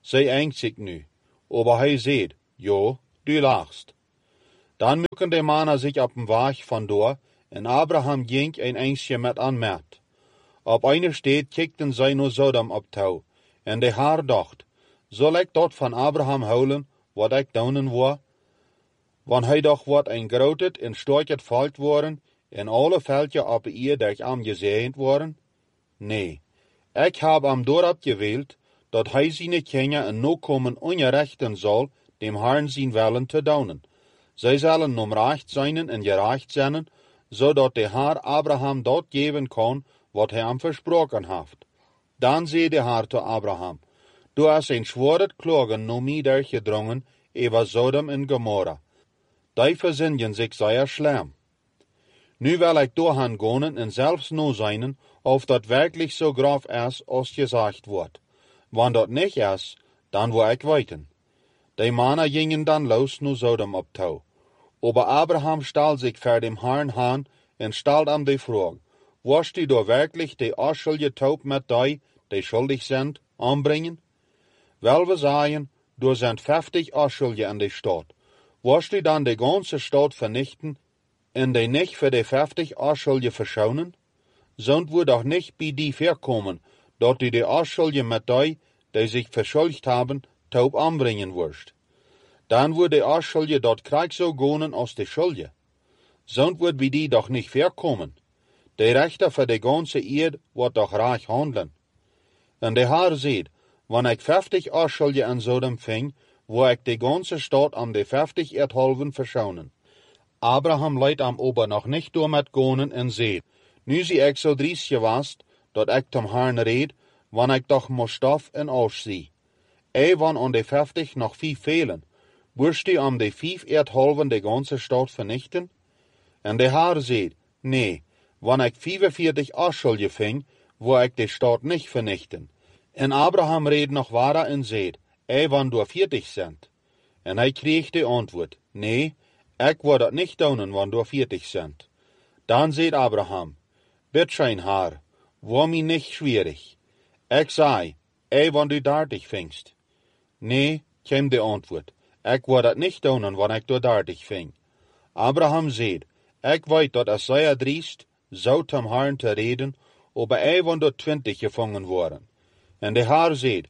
Zij engt zich nu. Aber hij seht, jo, du lachst. Dan mücken de Mannen sich op den Weg van door, en Abraham ging een eindje met aan Mert. Op eine steed kikten zij naar Sodom op touw, en de haar dacht, zal ik dat van Abraham houden, wat ik doen wou? Want hij doch wordt een groot en storket volk worden, en alle veldje op ihr dat am gezegend worden? Nee, ik heb am dorp gewählt, dat hij zijn kinderen en nakomen ongerechten zal, dem Herrn zijn willen te doen. Zij zullen recht zijn en gerecht zijn, zodat de Herr Abraham dat geven kan, wat hij hem versproken heeft. Dan zei de Herr te Abraham, du hast een schworet klagen no mij durchgedrungen, over Sodom en Gomorra. Die verzinnen zich zeer schlimm. Nu wil ik doorgaan gaan en zelfs no zijn, of dat werkelijk zo grof is, als gezegd wordt. Want dat niet is, dan wil ik weten. Die Mannen gingen dan los naar Sodom op touw. Aber Abraham stal sich vor dem Herrn an und stellte ihm die Frage, wirst du da wirklich die unschuldige Taub mit die schuldig sind, anbringen? Weil wir sagen, du sind 50 Unschuldige in der Stadt. Wirst du dann die ganze Stadt vernichten und die nicht für die 50 Unschuldige verschonen? Sind wir doch nicht bei die verkommen, dass du die Unschuldige mit die sich verschuldigt haben, taub anbringen wirst. Dan wordt de Unschuldige dat Krieg so gehen als de Schuldige. Sind wird wie die doch nicht verkommen. De Rechter für die ganze Erde wird doch reich handeln. Und der Herr sieht, wenn ich 50 Unschuldige in Sodom fing, wo ich die ganze Stadt am de 50 Erdhalven verschonen. Abraham leidt am Ober noch nicht damit gehen und seht, nu sie ich so dries gewast, dat ich zum Herrn red, wann ich doch mo Stoff en Asch sie. Wann an de 50 noch 5 fehlen, wirst du am de 5 Erdhalven de ganze Stadt vernichten? En de Herr seht, nee, wann ich 45 Unschuldige fing, wo ich de Stadt nicht vernichten. En Abraham redt noch weiter en seht, wann du 40 sind. En hij kreeg de antwoord, nee, ich wil dat nicht doen, wann du 40 sind. Dan seht Abraham, bitteschön Herr, war mir nicht schwierig. Ich sei, wann du 30 fingst. Nee, käm de antwoord, ich wil dat nicht doen, wann ich du 30 fing. Abraham seht, ich weet dat es sehr driest, so zum Herrn te reden, aber wann du 20 gefangen worden. En de Herr seht,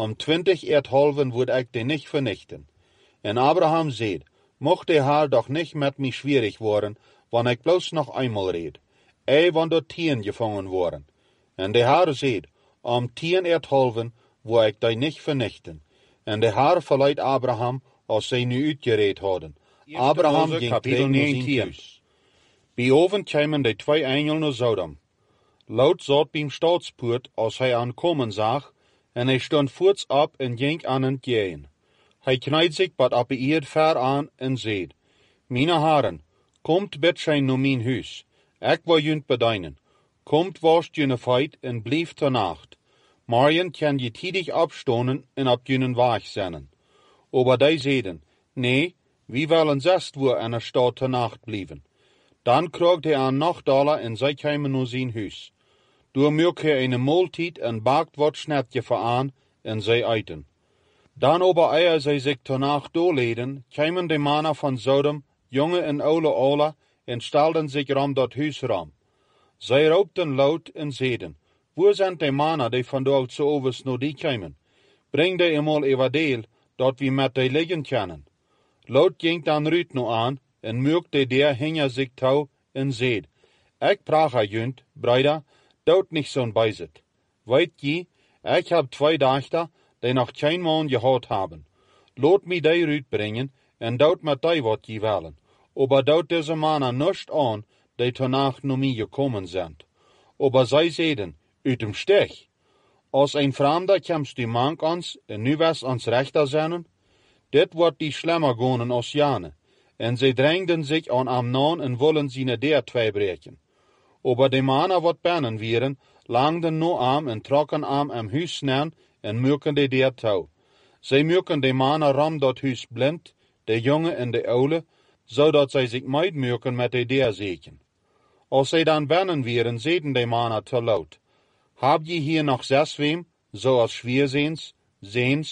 20 Erdhalven würd ich die nicht vernichten. En Abraham seht, mocht der Herr doch nicht mit mir schwierig worden, wann ich bloß noch einmal red. Wann du 10 gefangen worden. En de Herr seht, 10 Erdhalven wo ich die nicht vernichten. En de Herr verleiht Abraham, als zij nu uitgereed hadden. Abraham ging tegen zijn huis. Bij oven kwamen de 2 engelen naar Sodom. Lot zat beim Staatspoort, als hij aankomen zag, en hij stond voorts op en ging aan het gehen. Hij knijt zich wat op de eerd ver aan en zeid, Meine Herren, komt bitteschön naar mijn huis. Ik wil junt bedienen. Komt wascht jene feit en blijf ter nacht. Morgen kan je tidig opstonen en op junen weg zijn. Aber die zeiden, nee, wir wollen zest wo in der Stadt ter nacht blijven. Dan kroeg hij aan $8 en zij kwamen naar zijn huis. Door maak hij een maaltijd en bakt wat snetje voor aan en zij eten. Dan aber eer zij zich ter nacht doorleden, kwamen de mannen van Sodom, jonge en oude alle, en stelden zich ram dat huis ram. Zij roepten luid en zeiden, wo zijn de mannen die van dort zo overs naar die kwamen? Breng die eenmaal even deel, dat we met die liggen kunnen. Lot ging dan Ruut nu aan, en merkte der hinger zich touw, en zeid, ik prache junt, bruider, dood nicht zo'n bijzit. Weet je, ik heb 2 dochter, die nog geen man gehad hebben. Laat me die Ruut brengen, en dood met die wat je willen. Aber dood deze mannen nicht aan, die danach naar mij gekommen zijn. Aber zij zeiden, uit dem Stich. Als een Fremder komst du mank ons, en nu was ons rechter zijn, dit wordt die schlimmer gaan als jane. En zij drängden zich aan Amnon en willen zijn der 2 breken. Aber de mannen wat binnen wieren, langden no am en trokken am huis neer en merken de der touw. Zij merken de mannen ram dat huis blind, de jonge en de oude, zodat zij zich meid merken met de der zeken. Als zij dan binnen wieren, zeiden de mannen te luid, Hab je hier nog 6 wem, zoals Schwierseens, Seens,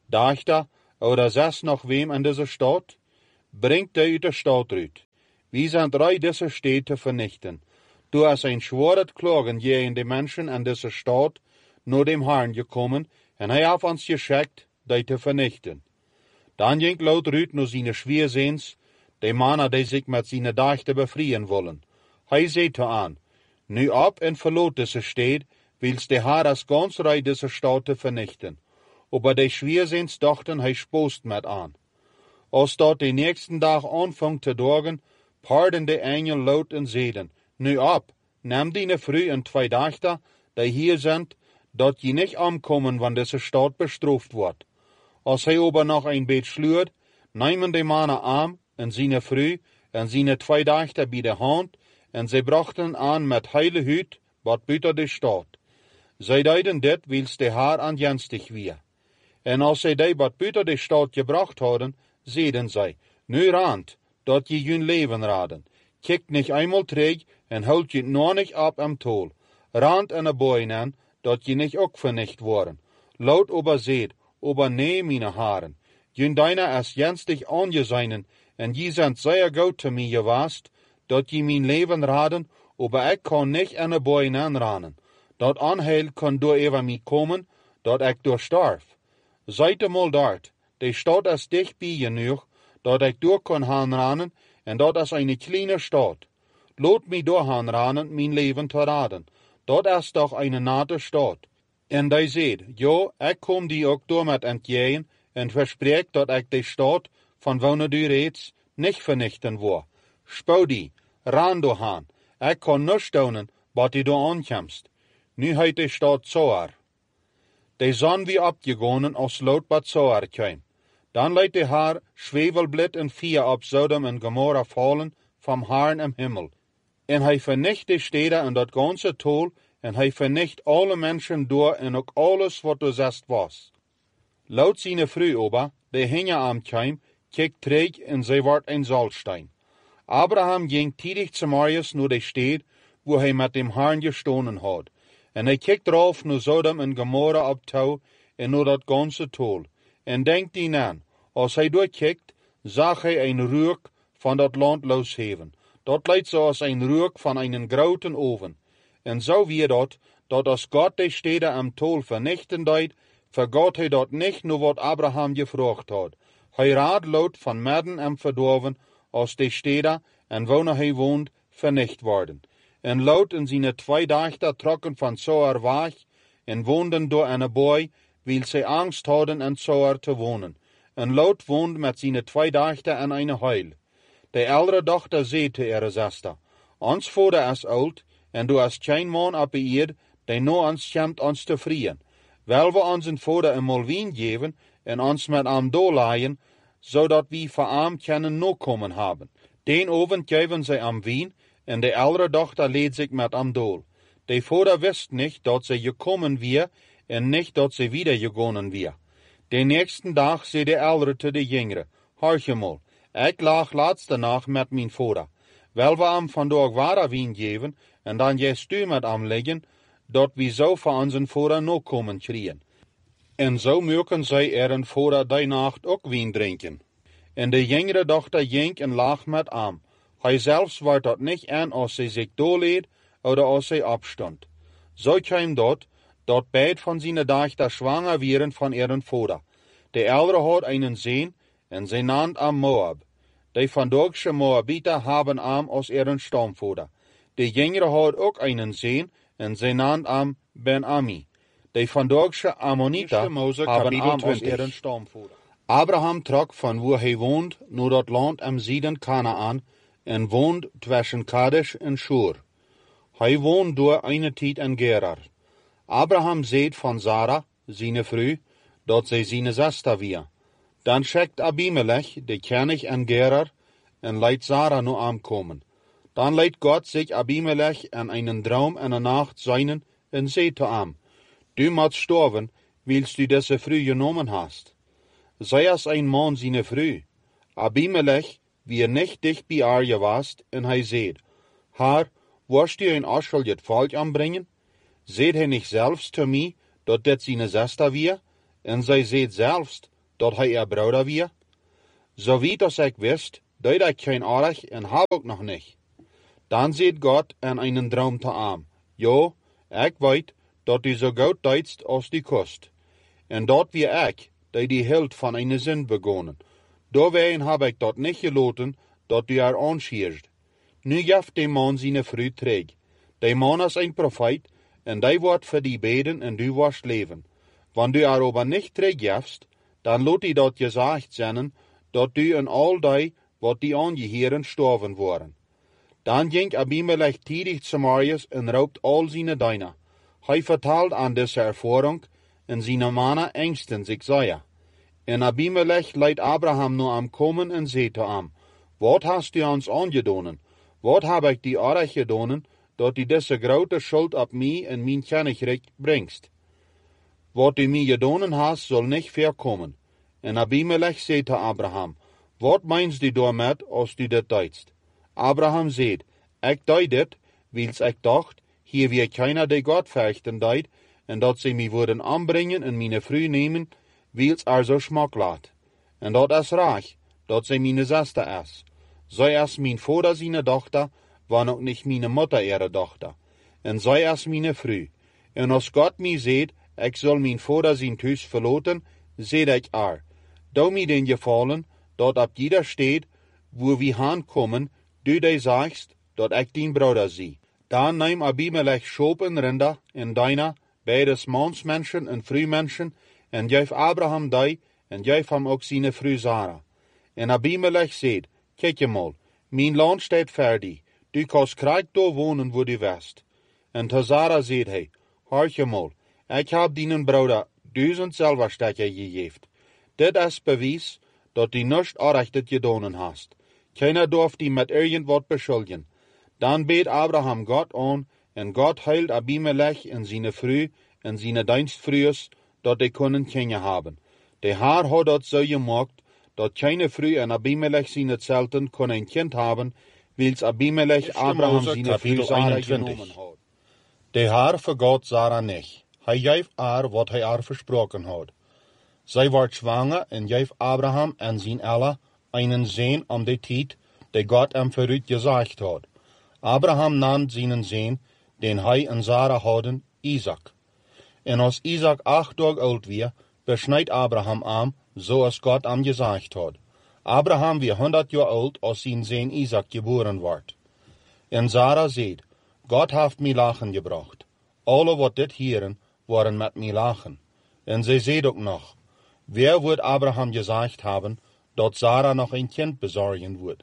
dachter oder 6 noch wem in dieser Stadt? Bringt die uit de stad uit. Wir sind drei diese Städte vernichten. Du hast ein schweres Klagen gegen die Menschen in dieser Stadt nur dem Herrn gekommen, en hij hat uns geschickt, die te vernichten. Dan ging Lot uit naar zijn schweerzeens, de mannen die zich met zijn dachten befrieren willen. Hij zei te aan, nu op en verloot deze stad, wils de Heer als ganz rij deze stad te vernichten. Aber de schweerzeens dachten hij spoost met aan. Als dat de nächsten dag aanvangt te dagen, paarden de engel Lot en zeiden, nu op, neem die vrouw en 2 dachten, die hier zijn, dat je niet omkomen, wanneer deze stad bestraft wordt. Als hij aber nog een beetje sluurt, nemen de mannen aan en zijn vrouw en zijn 2 dachten bij de hand, en zij brachten aan met heile huid wat buiten de stad. Zij deden dit, wils de Heer aanjenstig weer. En als zij die wat buiten de stad gebracht hadden, zeiden zij, nu rand, dat je hun leven raden. Kijk niet eenmaal terug en houd je nog niet op am tol. Rand en de boeien, dat je niet ook vernicht worden. Lot aber zeed, aber nee, meine Herren, jun deiner is jenstig aangezijnen, en je zijn zeer goed te mij geweest, dat je mijn leven raden, aber ik kan niet aan de boeien aanranen. Dat aanheil kan door over mij komen, dat ik door sterf. Zijt eenmaal dort, de stad is dichtbij genoeg, dat ik door kan aanranen, en dat is een kleine stad. Laat mij door aanranen, mijn leven te raden. Dat is toch een nette stad. En hij zei, ja, ik kom die ook door met entgegen, en verspreek dat ik de stad, van wanneer du reeds, niet vernichten wil. Spouw die, ran door aan. Ik kan niet doen, wat die door aankomst. Nu heet de stad Zoar. De zon wie opgegonen als Lot wat Zoar kwam. Dan leidt de Heer zwevelblad en vuur op Sodom en Gomorra vallen van Herrn im Himmel. En hij vernicht de steden en dat ganze tol, en hij vernicht alle mensen door en ook alles wat er zest was. Lot zijn vrouw ober, de hingen am kwam, keek terug en zij werd een zalstein. Abraham ging tidig zu Marius naar de stad, waar hij met dem Herrn gestonen had. En hij keek drauf naar Sodom en Gomorra op touw en naar dat ganze tol. En denkt die aan, als hij doorkijkt, zag hij een rook van dat land losheven. Dat leidt zoals een rook van een grote oven. En zo weer dat als God de steden am tol vernichten deed, vergat hij dat niet naar wat Abraham gevraagd had. Hij raad Lot van midden en verdorven, als de steden en waar hij woont vernicht worden. En Lot en zijn 2 dachten trokken van Zoar weg en woonden door een boy, wil zij angst hadden in Zoar te wonen. En Lot woonde met zijn 2 dachten in een huil. De oudere dochter zei te ihre zuster, ons vader is oud, en du hast geen man op de eerd, die no ons schemt ons te vrien. Wel we onze vader eenmaal wien geven, en ons met am doorlaaien, zodat we voor am kunnen no komen hebben. Den avond geven zij am wien, en de oudere dochter leed zich met am dool. De vader wist niet dat zij gekomen weer, en niet dat zij wieder gegaan weer. De nächsten dag zei de oudere te de jongere, hoor mal, ik lag laatste nacht met mijn vader. Wel we am vandaag ware wien geven, en dan gest u met am liggen, dat we zo voor onze vader no komen kriegen. En zo mogen zij een vader die nacht ook wien drinken. En de jongere dochter ging en lag met am. Hij zelfs werd dat niet aan als zij zich doorleed, of als zij opstond. Zo kwam dat beide van zijn dochter zwanger werden van ihren vader. De oudere had een zoon, en zij naamde am Moab. De vandaagse Moabiter hebben am als ihren stamvader. De jongere had ook een zoon, en zij naamde am Ben-Ami. De vandaagse Ammoniter hebben am als ihren stamvader. Abraham trok van waar hij woont naar dat land am Zuiden Kanaan en woont tussen Kadesh en Shur. Hij woont door een tijd in Gerar. Abraham zei van Sarah, zijn vrouw, dat zij zijn zuster weer. Dan schickt Abimelech, de koning in Gerar, en leidt Sarah nu aankomen. Dan leidt God zich Abimelech in een droom in de nacht zijnen en zei te hem, du moet sterven, wils du deze vrouw genomen hast. Zij is een man zijn vrouw. Abimelech wie niet dicht bij haar geweest, en hij zei, Haar, worst u een Aschel het volk aanbrengen? Zeid hij niet zelfs te mij, dat dit zijn zuster weer? En zij zei zelfs, dat hij Bruder wie? So wie als ik wist, deed ik geen aardig en heb ook nog niet. Dan zegt Gott en einen Traum te aan. Jo, ik weet, dat du so goed deidst als die kost. En dat wie ik, die hield van eine zin begonnen. Doorwegen heb ik dat niet gelaten, dat du aanschierst. Nu geft de man zijn vrouw terug. De man is een profeet, en die wordt voor die beden en du wirst leven. Wanneer du aber nicht teruggefst, dan laat die dat gezegd zijn, dat du en al die, wat die aangeheeren, sterven worden. Dan ging Abimelech tidig zu Marius en raubt al zijn Diener. Hij vertelt aan deze ervaring, en zijn mannen engsten zich zeer. En Abimelech leidt Abraham nu am komen en zei te hem, wat hast du ons aangedonen? Wat heb ik die aardig gedonen, dat du deze grote schuld op mij en mijn kennigrecht bringst? Wat du mij gedonen hast, soll nicht verkommen. En Abimelech zei te Abraham, wat meinst du daarmet, als du dit deidst? Abraham zei, ik deed dit, wils ik dacht, hier wie keiner die Gott vechten deed, en dat ze mij worden aanbrengen en mijn vrouw nemen, wils zo smak laat. En dat is reich, dat ze mijn zuster is. Zij is mijn vader zijn dochter, war ook niet mijn moeder ihre dochter. En zij is mijn vrouw. En als Gott mij zegt, ik zal mijn vader zijn thuis verlaten, zeg ik Doe mij den gevallen, dat op jeder steht, wo wir aankomen, du die sagst, dat ik dien Bruder zie. Dan neem Abimelech schopen rinder en Diener, beides mansmenschen en vrouwmenschen, en geef Abraham die, en geef hem ook zijn vrouw Sarah. En Abimelech zegt, kijk je mal, mijn land staat fertig, du kannst krijg daar wonen wo du west. En te Sarah zegt hij, hoor je mal, ik heb dienen Bruder 1000 Silberstücke gegeven. Dit is bewijs, dat du nicht aanrechtet gedonen hast. Keiner durft die met irgendwat beschuldigen. Dan beet Abraham Gott aan, en Gott heilt Abimelech en zijn vrouw en zijn dienstvrouws, dat die kunnen kinderen hebben. De Heer had dat zo gemaakt, dat keine vrouw en Abimelech zijn zelten kon een kind hebben, wils Abimelech Abraham zijn vrouw Sarah genomen had. De Heer vergat Sarah niet. Hij gaf haar wat hij haar versproken had. Zij werd zwanger en gaf Abraham en zijn Ella einen Zoon om de tijd, die Gott hem vooruit gezegd had. Abraham nam zijn zoon, den hij en Sarah hadden, Isaac. En als Isaac 8 dagen oud was, besnijdt Abraham hem, zoals Gott hem gezegd had. Abraham was 100 jaar oud als zijn zoon Isaac geboren werd. En Sarah zei, Gott heeft mij lachen gebracht. Alle wat dit hieren, waren met mij lachen. En zij zei ook nog, wer wordt Abraham gezegd hebben, dat Sarah nog een kind bezorgen wordt.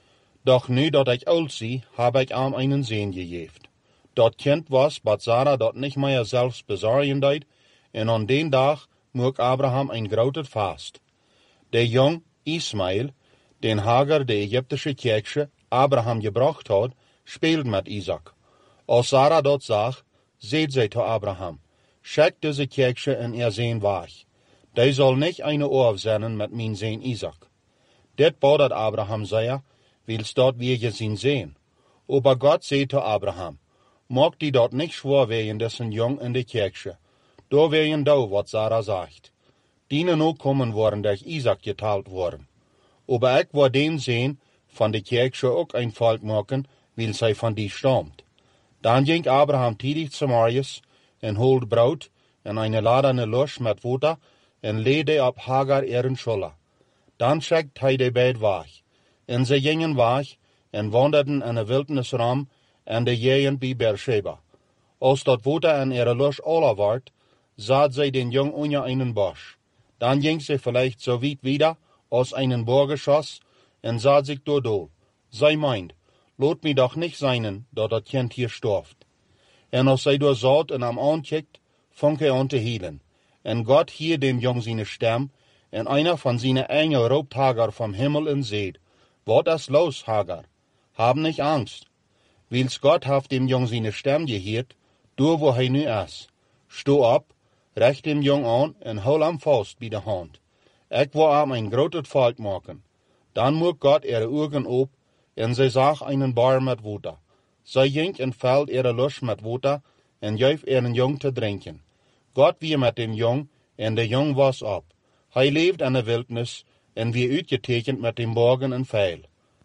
Doch nu dat ik oud zie, heb ik hem einen zoon gegeven. Dat kind was, wat Sarah dat niet meer zelfs bezorgen deed, en aan den dag mocht Abraham een grote vast. De jong Ismael, den Hagar de Egyptische kerkje Abraham gebracht had, speelt met Isaac. Als Sarah dat zag, zei zij te Abraham, schik deze kerkje en zoon weg. Die zal niet eine oor zenden met mijn zoon Isaac. Dit boodde Abraham zei, wils dat wir gezien zijn. Aber Gott zei te Abraham, mag die dat niet schwor wegen dessen jong in de kerkje. Door wegen do wat Sarah zegt. Dienen ook komen worden durch Isaac geteilt worden. Aber ik wil den zoon van de kerkje ook een volk maken, wils hij van die stammt. Dan ging Abraham tidig zu Marius en holt brood en eine ladene Lusch met water en leede op Hagar ihren Schulter. Dan schickt hij de beid weg. En ze gingen weg en wanderden in de wildernis ram en de gegend bij Beersheba. Als dat water en ihre Lusch alle werd, zat zij den jong onder einen Bosch. Dan ging ze vielleicht so weit wieder als einen Bogengeschoss en zat zich door dool. Zij meint, laat mij doch nicht seinen, dat kind hier storft. En als zij door zat en am aankijkt, fang hij aan te hielen. En Gott hier dem jong seine stem, en einer van seine Engel roept Hagar vom Himmel en zegt, wat is los, Hagar? Hab nicht Angst. Wils Gott heeft dem jong seine stem geheerd, door wo hij nu is. Sto op, recht dem jong aan en hol hem vast bij de hand. Ik wil hem een groot volk maken. Dan moet Gott ihre ogen op, en zij zag einen bar met water. Zij ging en vult ihre Lusch met water, en gaf ihren jong te drinken. Gott wie met dem jong, en de jong was op. Hij leeft in de wildnis en wie uitgetekend met dem Borgen en Pfeil.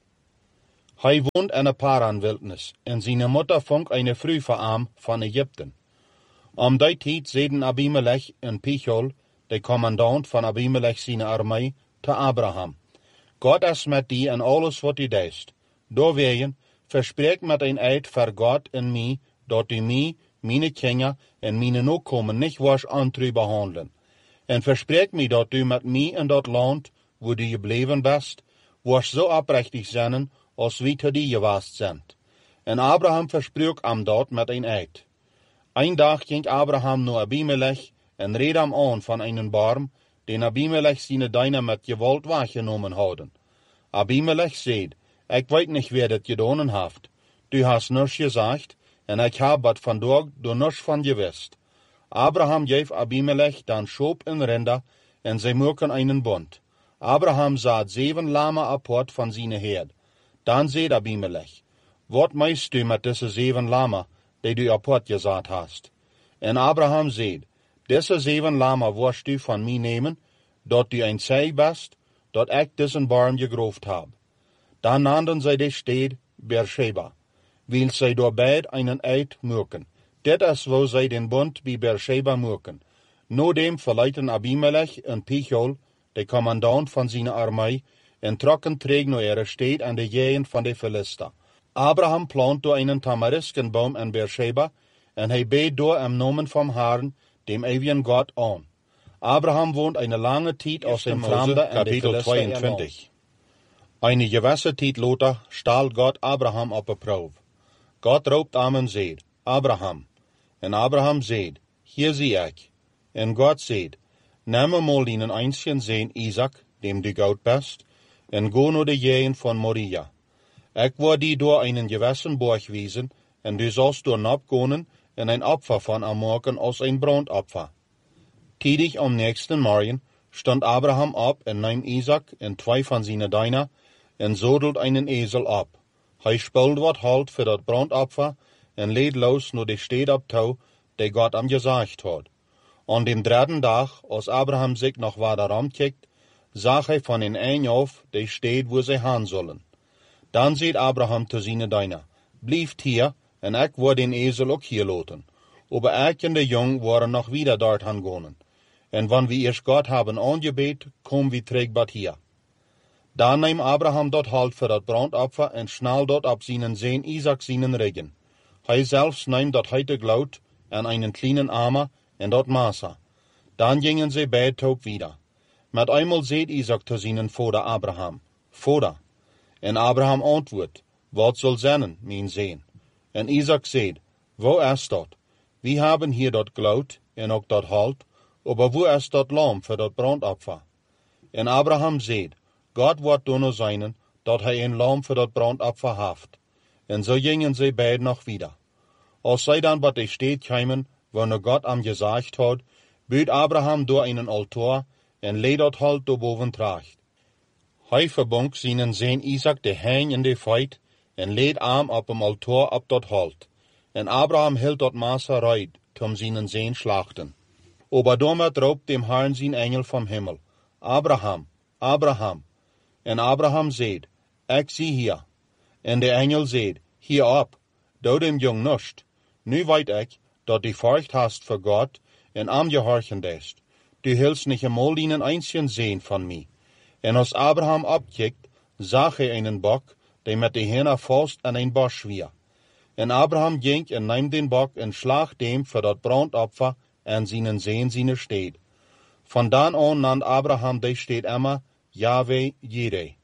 Hij woont in de Paran-wildnis en zijn moeder vond een vrouw voor hem van Egypten. Om die tijd zeiden Abimelech en Pichol, de commandant van Abimelech zijn armee, te Abraham: God is met die en alles wat u deest. Doorwegen, verspreek met een eid voor God en mij, dat u mij, mijn kinderen en mijn nakomen niet was ontrouw behandelen. En verspreek mij dat u met mij in dat land, waar u gebleven bent, was zo oprechtig zijn, als wie te die geweest zijn. En Abraham verspreek hem dat met een eid. Een dag ging Abraham naar Abimelech en reed hem aan van een barm, den Abimelech zijn dienaar met gewalt weggenomen hadden. Abimelech zei: ik weet niet wie dat gedaan heeft. Du hast niets gezegd, en ik heb het vandaag door niets van gewist. Abraham geef Abimelech dan Schop en Rinder, en zij maken einen bond. Abraham zat 7 lamen apart van zijn herd. Dan zei Abimelech: wat meist du met deze 7 lamen, die du apart gezet hast? En Abraham zei: deze 7 lamen wirst du van mij nemen, dat du een zij best, dat ik diesen barm gegroofd heb. Dan nannten zij de stad Beersheba, wil zij door beid einen eid maken. Dit is wo zij den bond bij Beersheba maken. Nodem verleiten Abimelech en Pichol, de commandant van zijn armee, en trokken terug naar ihre stad aan de gegend van de Philister. Abraham plant door einen tamariskenboom in Beersheba, en hij beet door im Namen vom Herrn, dem ewigen God, aan. Abraham woont eine lange tijd als een Fremder in de Philister 22. Eine gewisse tijd later stahl Gott Abraham op een proef. Gott roept hem en zegt: Abraham. En Abraham zegt: hier zie ik. En God zegt: neem eenmaal deinen einzigen Zoon Isaac, dem du goud bist, en go naar de gegend van Moria. Ik word die door einen gewissen borg wezen, en du sollst door opgaan en een Opfer van hem maken als een brandopfer. Tidig am nächsten Morgen stond Abraham op en nam Isaac en 2 van zijn dienaar en zodelt einen Esel op. Hij spult wat halt voor dat brandopfer en leed los naar de stad op toe, die God hem gezegd had. An dem 3. dag, als Abraham zich nog wederom kijkt, zag hij van een eind af de stad waar zij gaan zullen. Dan zei Abraham te zijn dienaar: blijft hier, en ik word den Esel ook hier laten. Aber ik en de jong waren nog wieder dort gaan. En wanneer we eerst God hebben aangebeet, komen we terug bij hier. Dan neemt Abraham dat halt voor dat brandopfer en snel dat op zijn Zoon Isaac zijn regen. Hij zelfs neemt dat heite glout en einen kleinen Armer en dat Masa. Dan gingen ze beide ook wieder. Met eenmaal zei Isaac te zijn vader Abraham: Vader. En Abraham antwoordt: wat soll zijn, mijn zoon? En Isaac zei: wo is dat? We hebben hier dat glout en ook dat halt, aber wo is dat lam voor dat brandopfer? En Abraham zei: God wordt doen zijn, dat hij een lam voor dat brandopfer heeft. En zo gingen ze beiden nog wieder. Als zij dan bij de stad kwamen, wanneer God hem gezegd had, buit Abraham door einen altaar en leed dat halt door boven tracht. Hij verbond zijn Zoon Isaac de hein in de feit en leed hem op hem altaar op dat halt. En Abraham hield dat Masa reit, tom zijn Zoon schlachten. Aber damit roept dem Herrn zijn engel vom Himmel: Abraham, Abraham. En Abraham zei: ik zie hier. En de engel zei: hier op, doe dem jong nust. Nu weet ik, dat du furcht hast voor God en am gehorchen dest. Du hilst nicht einmal deinen einzigen Zoon van mij. En als Abraham opkijkt, zag hij einen bok, die met de henne vast aan een bos schwier. En Abraham ging en nam den bok en slag dem voor dat brandopfer en zijn Zoon zijn stad. Van dan aan nannt Abraham de stad immer Yahweh Jireh.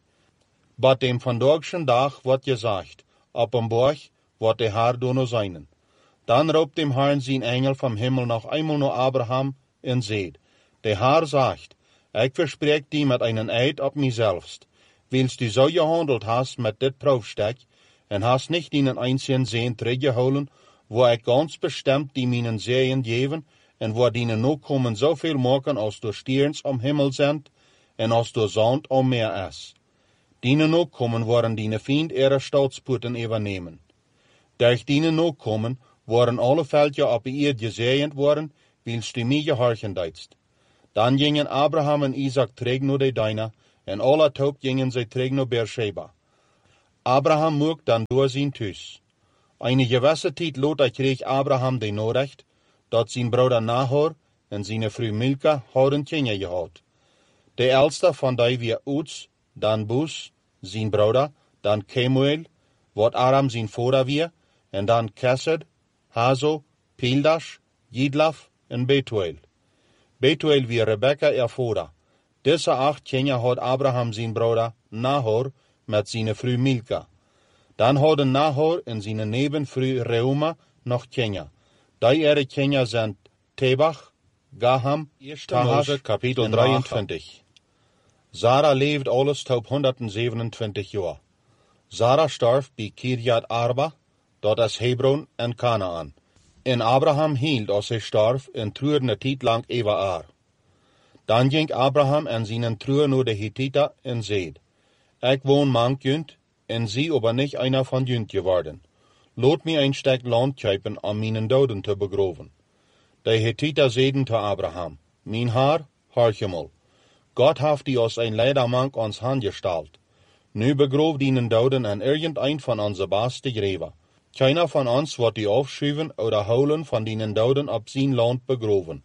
Bij dem vandaagschen dag wordt gezegd: op een borg wordt de Herr doen zijn. Dan roept dem Herrn zijn engel vom Himmel nog eenmaal naar Abraham en zegt: de Herr zegt: ik verspreek die met einen eid op mijzelfst. Willst du zo gehandeld hast met dit proefstek, en hast nicht deinen einzigen Zoon teruggehouden, wo ik ganz bestimmt die mijn Zehen geven, en wo die nakomen zoveel maken als door stierns om Himmel sind, en als door zand om meer is. Die nakomen worden die Feind ihre staatspoorten übernehmen. Durch die nakomen worden alle veldje op de eerd gezegend worden, willst du mij gehorchen deitst. Dan gingen Abraham en Isaac terug naar de Dina, en alle toop gingen zij terug naar Beersheba. Abraham mocht dan door zijn thuis. Eine gewisse tijd later kreeg Abraham de Nachricht, dat zijn broeder Nahor en zijn vrouw Milka hadden kinderen gehad. De oudste van die weer Uts, dan Bus, zijn broeder, dan Kemuel, wat Aram zijn vader weer, en dan Kesed, Hazo, Pildash, Jidlaf en Betuel. Betuel weer Rebekka vader. Deze 8 kinderen had Abraham zijn broeder Nahor met zijn vrouw Milka. Dan hadden Nahor en zijn nevenvrouw Reuma nog kinderen. Die kinderen zijn Tebach, Gaham, Tahash, kapitel 23. Sarah leefde alles tot 127 jaar. Sarah stierf bij Kirjat Arba, dat is Hebron en Kanaan. En Abraham hield als hij stierf en treurde een tijd lang over haar. Dan ging Abraham en zijn troer naar de Hittita en zei, ik woon mank junt, en zie aber niet einer van junt geworden. Laat mij een stuk land kopen om mijn doden te begraven. De Hittita zeiden te Abraham, mijn haar, horchemel. God heeft die als een leidermank ons hand gesteld. Nu begroof die doden en irgendein van onze beste graven. Keiner van ons wordt die afschuiven oder holen van die doden op zijn land begraven.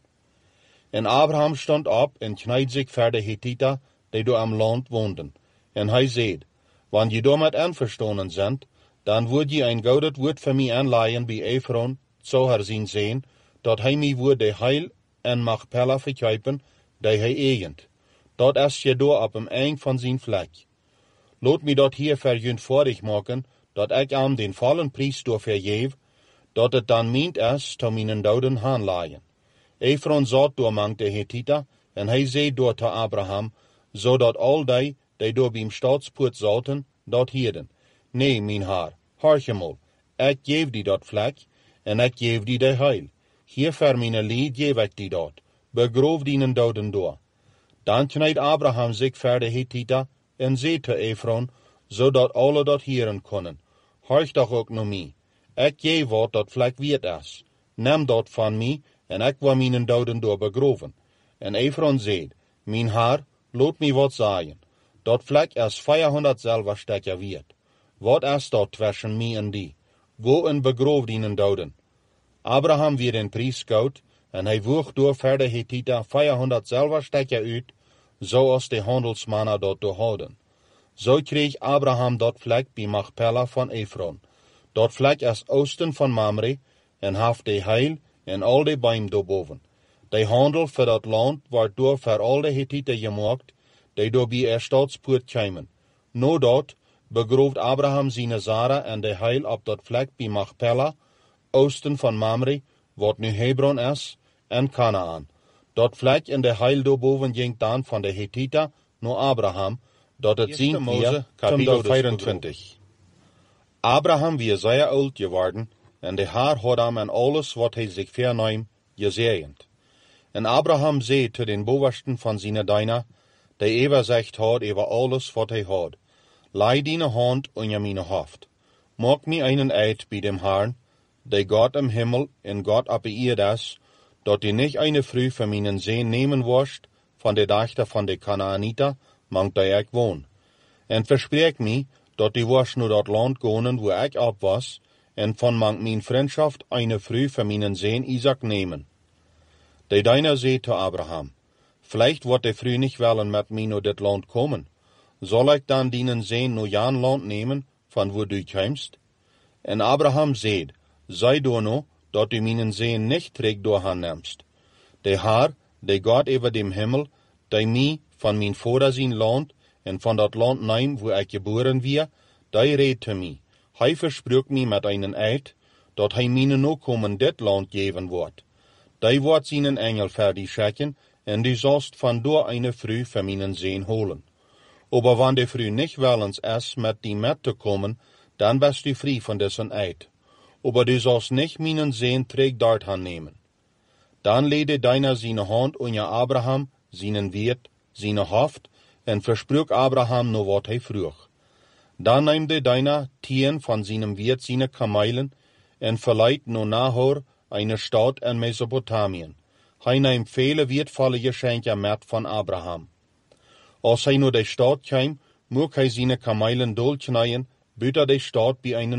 En Abraham stond op en knijd zich voor de Hittita, die door am land woonden. En hij zei, wanneer je door met einverstanden bent, dan wordt je een gouden woord voor mij aanleien bij Ephron, zo herzien zijn, dat hij mij wordt de heil en Machpelah verkopen, die hij eigent. Dat is je door op een eind van zijn vlek. Laat mij dat hier verjuntvoordig maken, dat ik aan den vallen prijs door vergeef, dat het dan meent is te mijn doden aanleien. Ephron zat door mank de Hittita, en hij zei door te Abraham, zodat al die door bij staatspoort zaten, dat hierden. Nee, mijn haar, horchemol, ik geef die dat vlek, en ik geef die de heil. Hier voor mijn lied geef ik die dat. Begroof die doden door. Dan knijd Abraham zich voor de Hittita, en zei te Ephron, zodat alle dat hieren konden. Horch toch ook naar mij. Ik geef wat dat vlek weet is. Neem dat van mij, en ik wil mijn doden door begroven. En Ephron zei, mijn haar, laat mij wat zeggen. Dat vlek is 400 zilverstukken waard. Wat is dat tussen mij en die? Go en begroof die doden. Abraham werd een prijs koud, en hij woog door voor de Hittita 400 zilverstukken uit, zoals de handelsmannen dat doorhouden. Zo kreeg Abraham dat vlek bij Machpelah van Ephron. Dat vlek is oosten van Mamre, en heeft de heil en al de boom daarboven. De handel voor dat land wordt door voor al de Hittiten gemaakt, die door bij er staatspoort kwamen. No dat begrooft Abraham zijn Sarah en de heil op dat vlek bij Machpelah, oosten van Mamre, wat nu Hebron is, en Kanaan. Dat vlek en de heil daarboven ging dan van de Hittita naar Abraham, dat het zien Mose, kapitel 24. Abraham weer zeer oud geworden, en de Heer had hem en alles wat hij zich verneem, gezegend. En Abraham zei te den bovensten van zijn Dina, die overzicht had over alles wat hij had, lei die hand onder mijn hoofd. Maak mij einen eid bij dem Herrn, die God im Himmel en God op de aarde is, dat die niet eine vrouw van mijn zeen nemen worst, van de dochter van de Kanaanita, mank die ik woon. En verspreek mij, dat die worst naar dat land gaan waar ik op was, en van mank mijn vriendschaft eine vrouw van mijn zeen Isaac nemen. De Dina zei te Abraham, vielleicht wordt de vrouw niet willen met mij naar dit land komen. Zal ik dan dienen zeen naar Jan land nemen, van waar du komst? En Abraham zei, zij door nou, dat du mijn zeen niet terug door haar neemst. De Heer, de God over dem Himmel, die mij van mijn vader zijn land, en van dat land neem waar ik geboren weer, die reed te mij. Hij versprook mij met een eid, dat hij mijn nakomen dit land geven wordt. Die wordt zijn engel voor die schikken, en die zalst van door een vrouw van mijn zeen holen. Aber wanneer de vrouw niet willens is met die met te komen, dan best u vrij van deze eid. Aber du zalst niet mijn zeen terug daarheen nemen. Dan leidde Dina zijn hand onder Abraham, zijn weert, zijn hoofd, en versprook Abraham nog wat hij vroeg. Dan neemde Dina 10 van zijn weert zijn kamelen, en verleidt naar Nahor, een stad in Mesopotamien. Hij neemt vele wertvolle geschenken met van Abraham. Als hij naar de stad kwam, moest hij zijn kamelen doorknijden buiten de stad bij een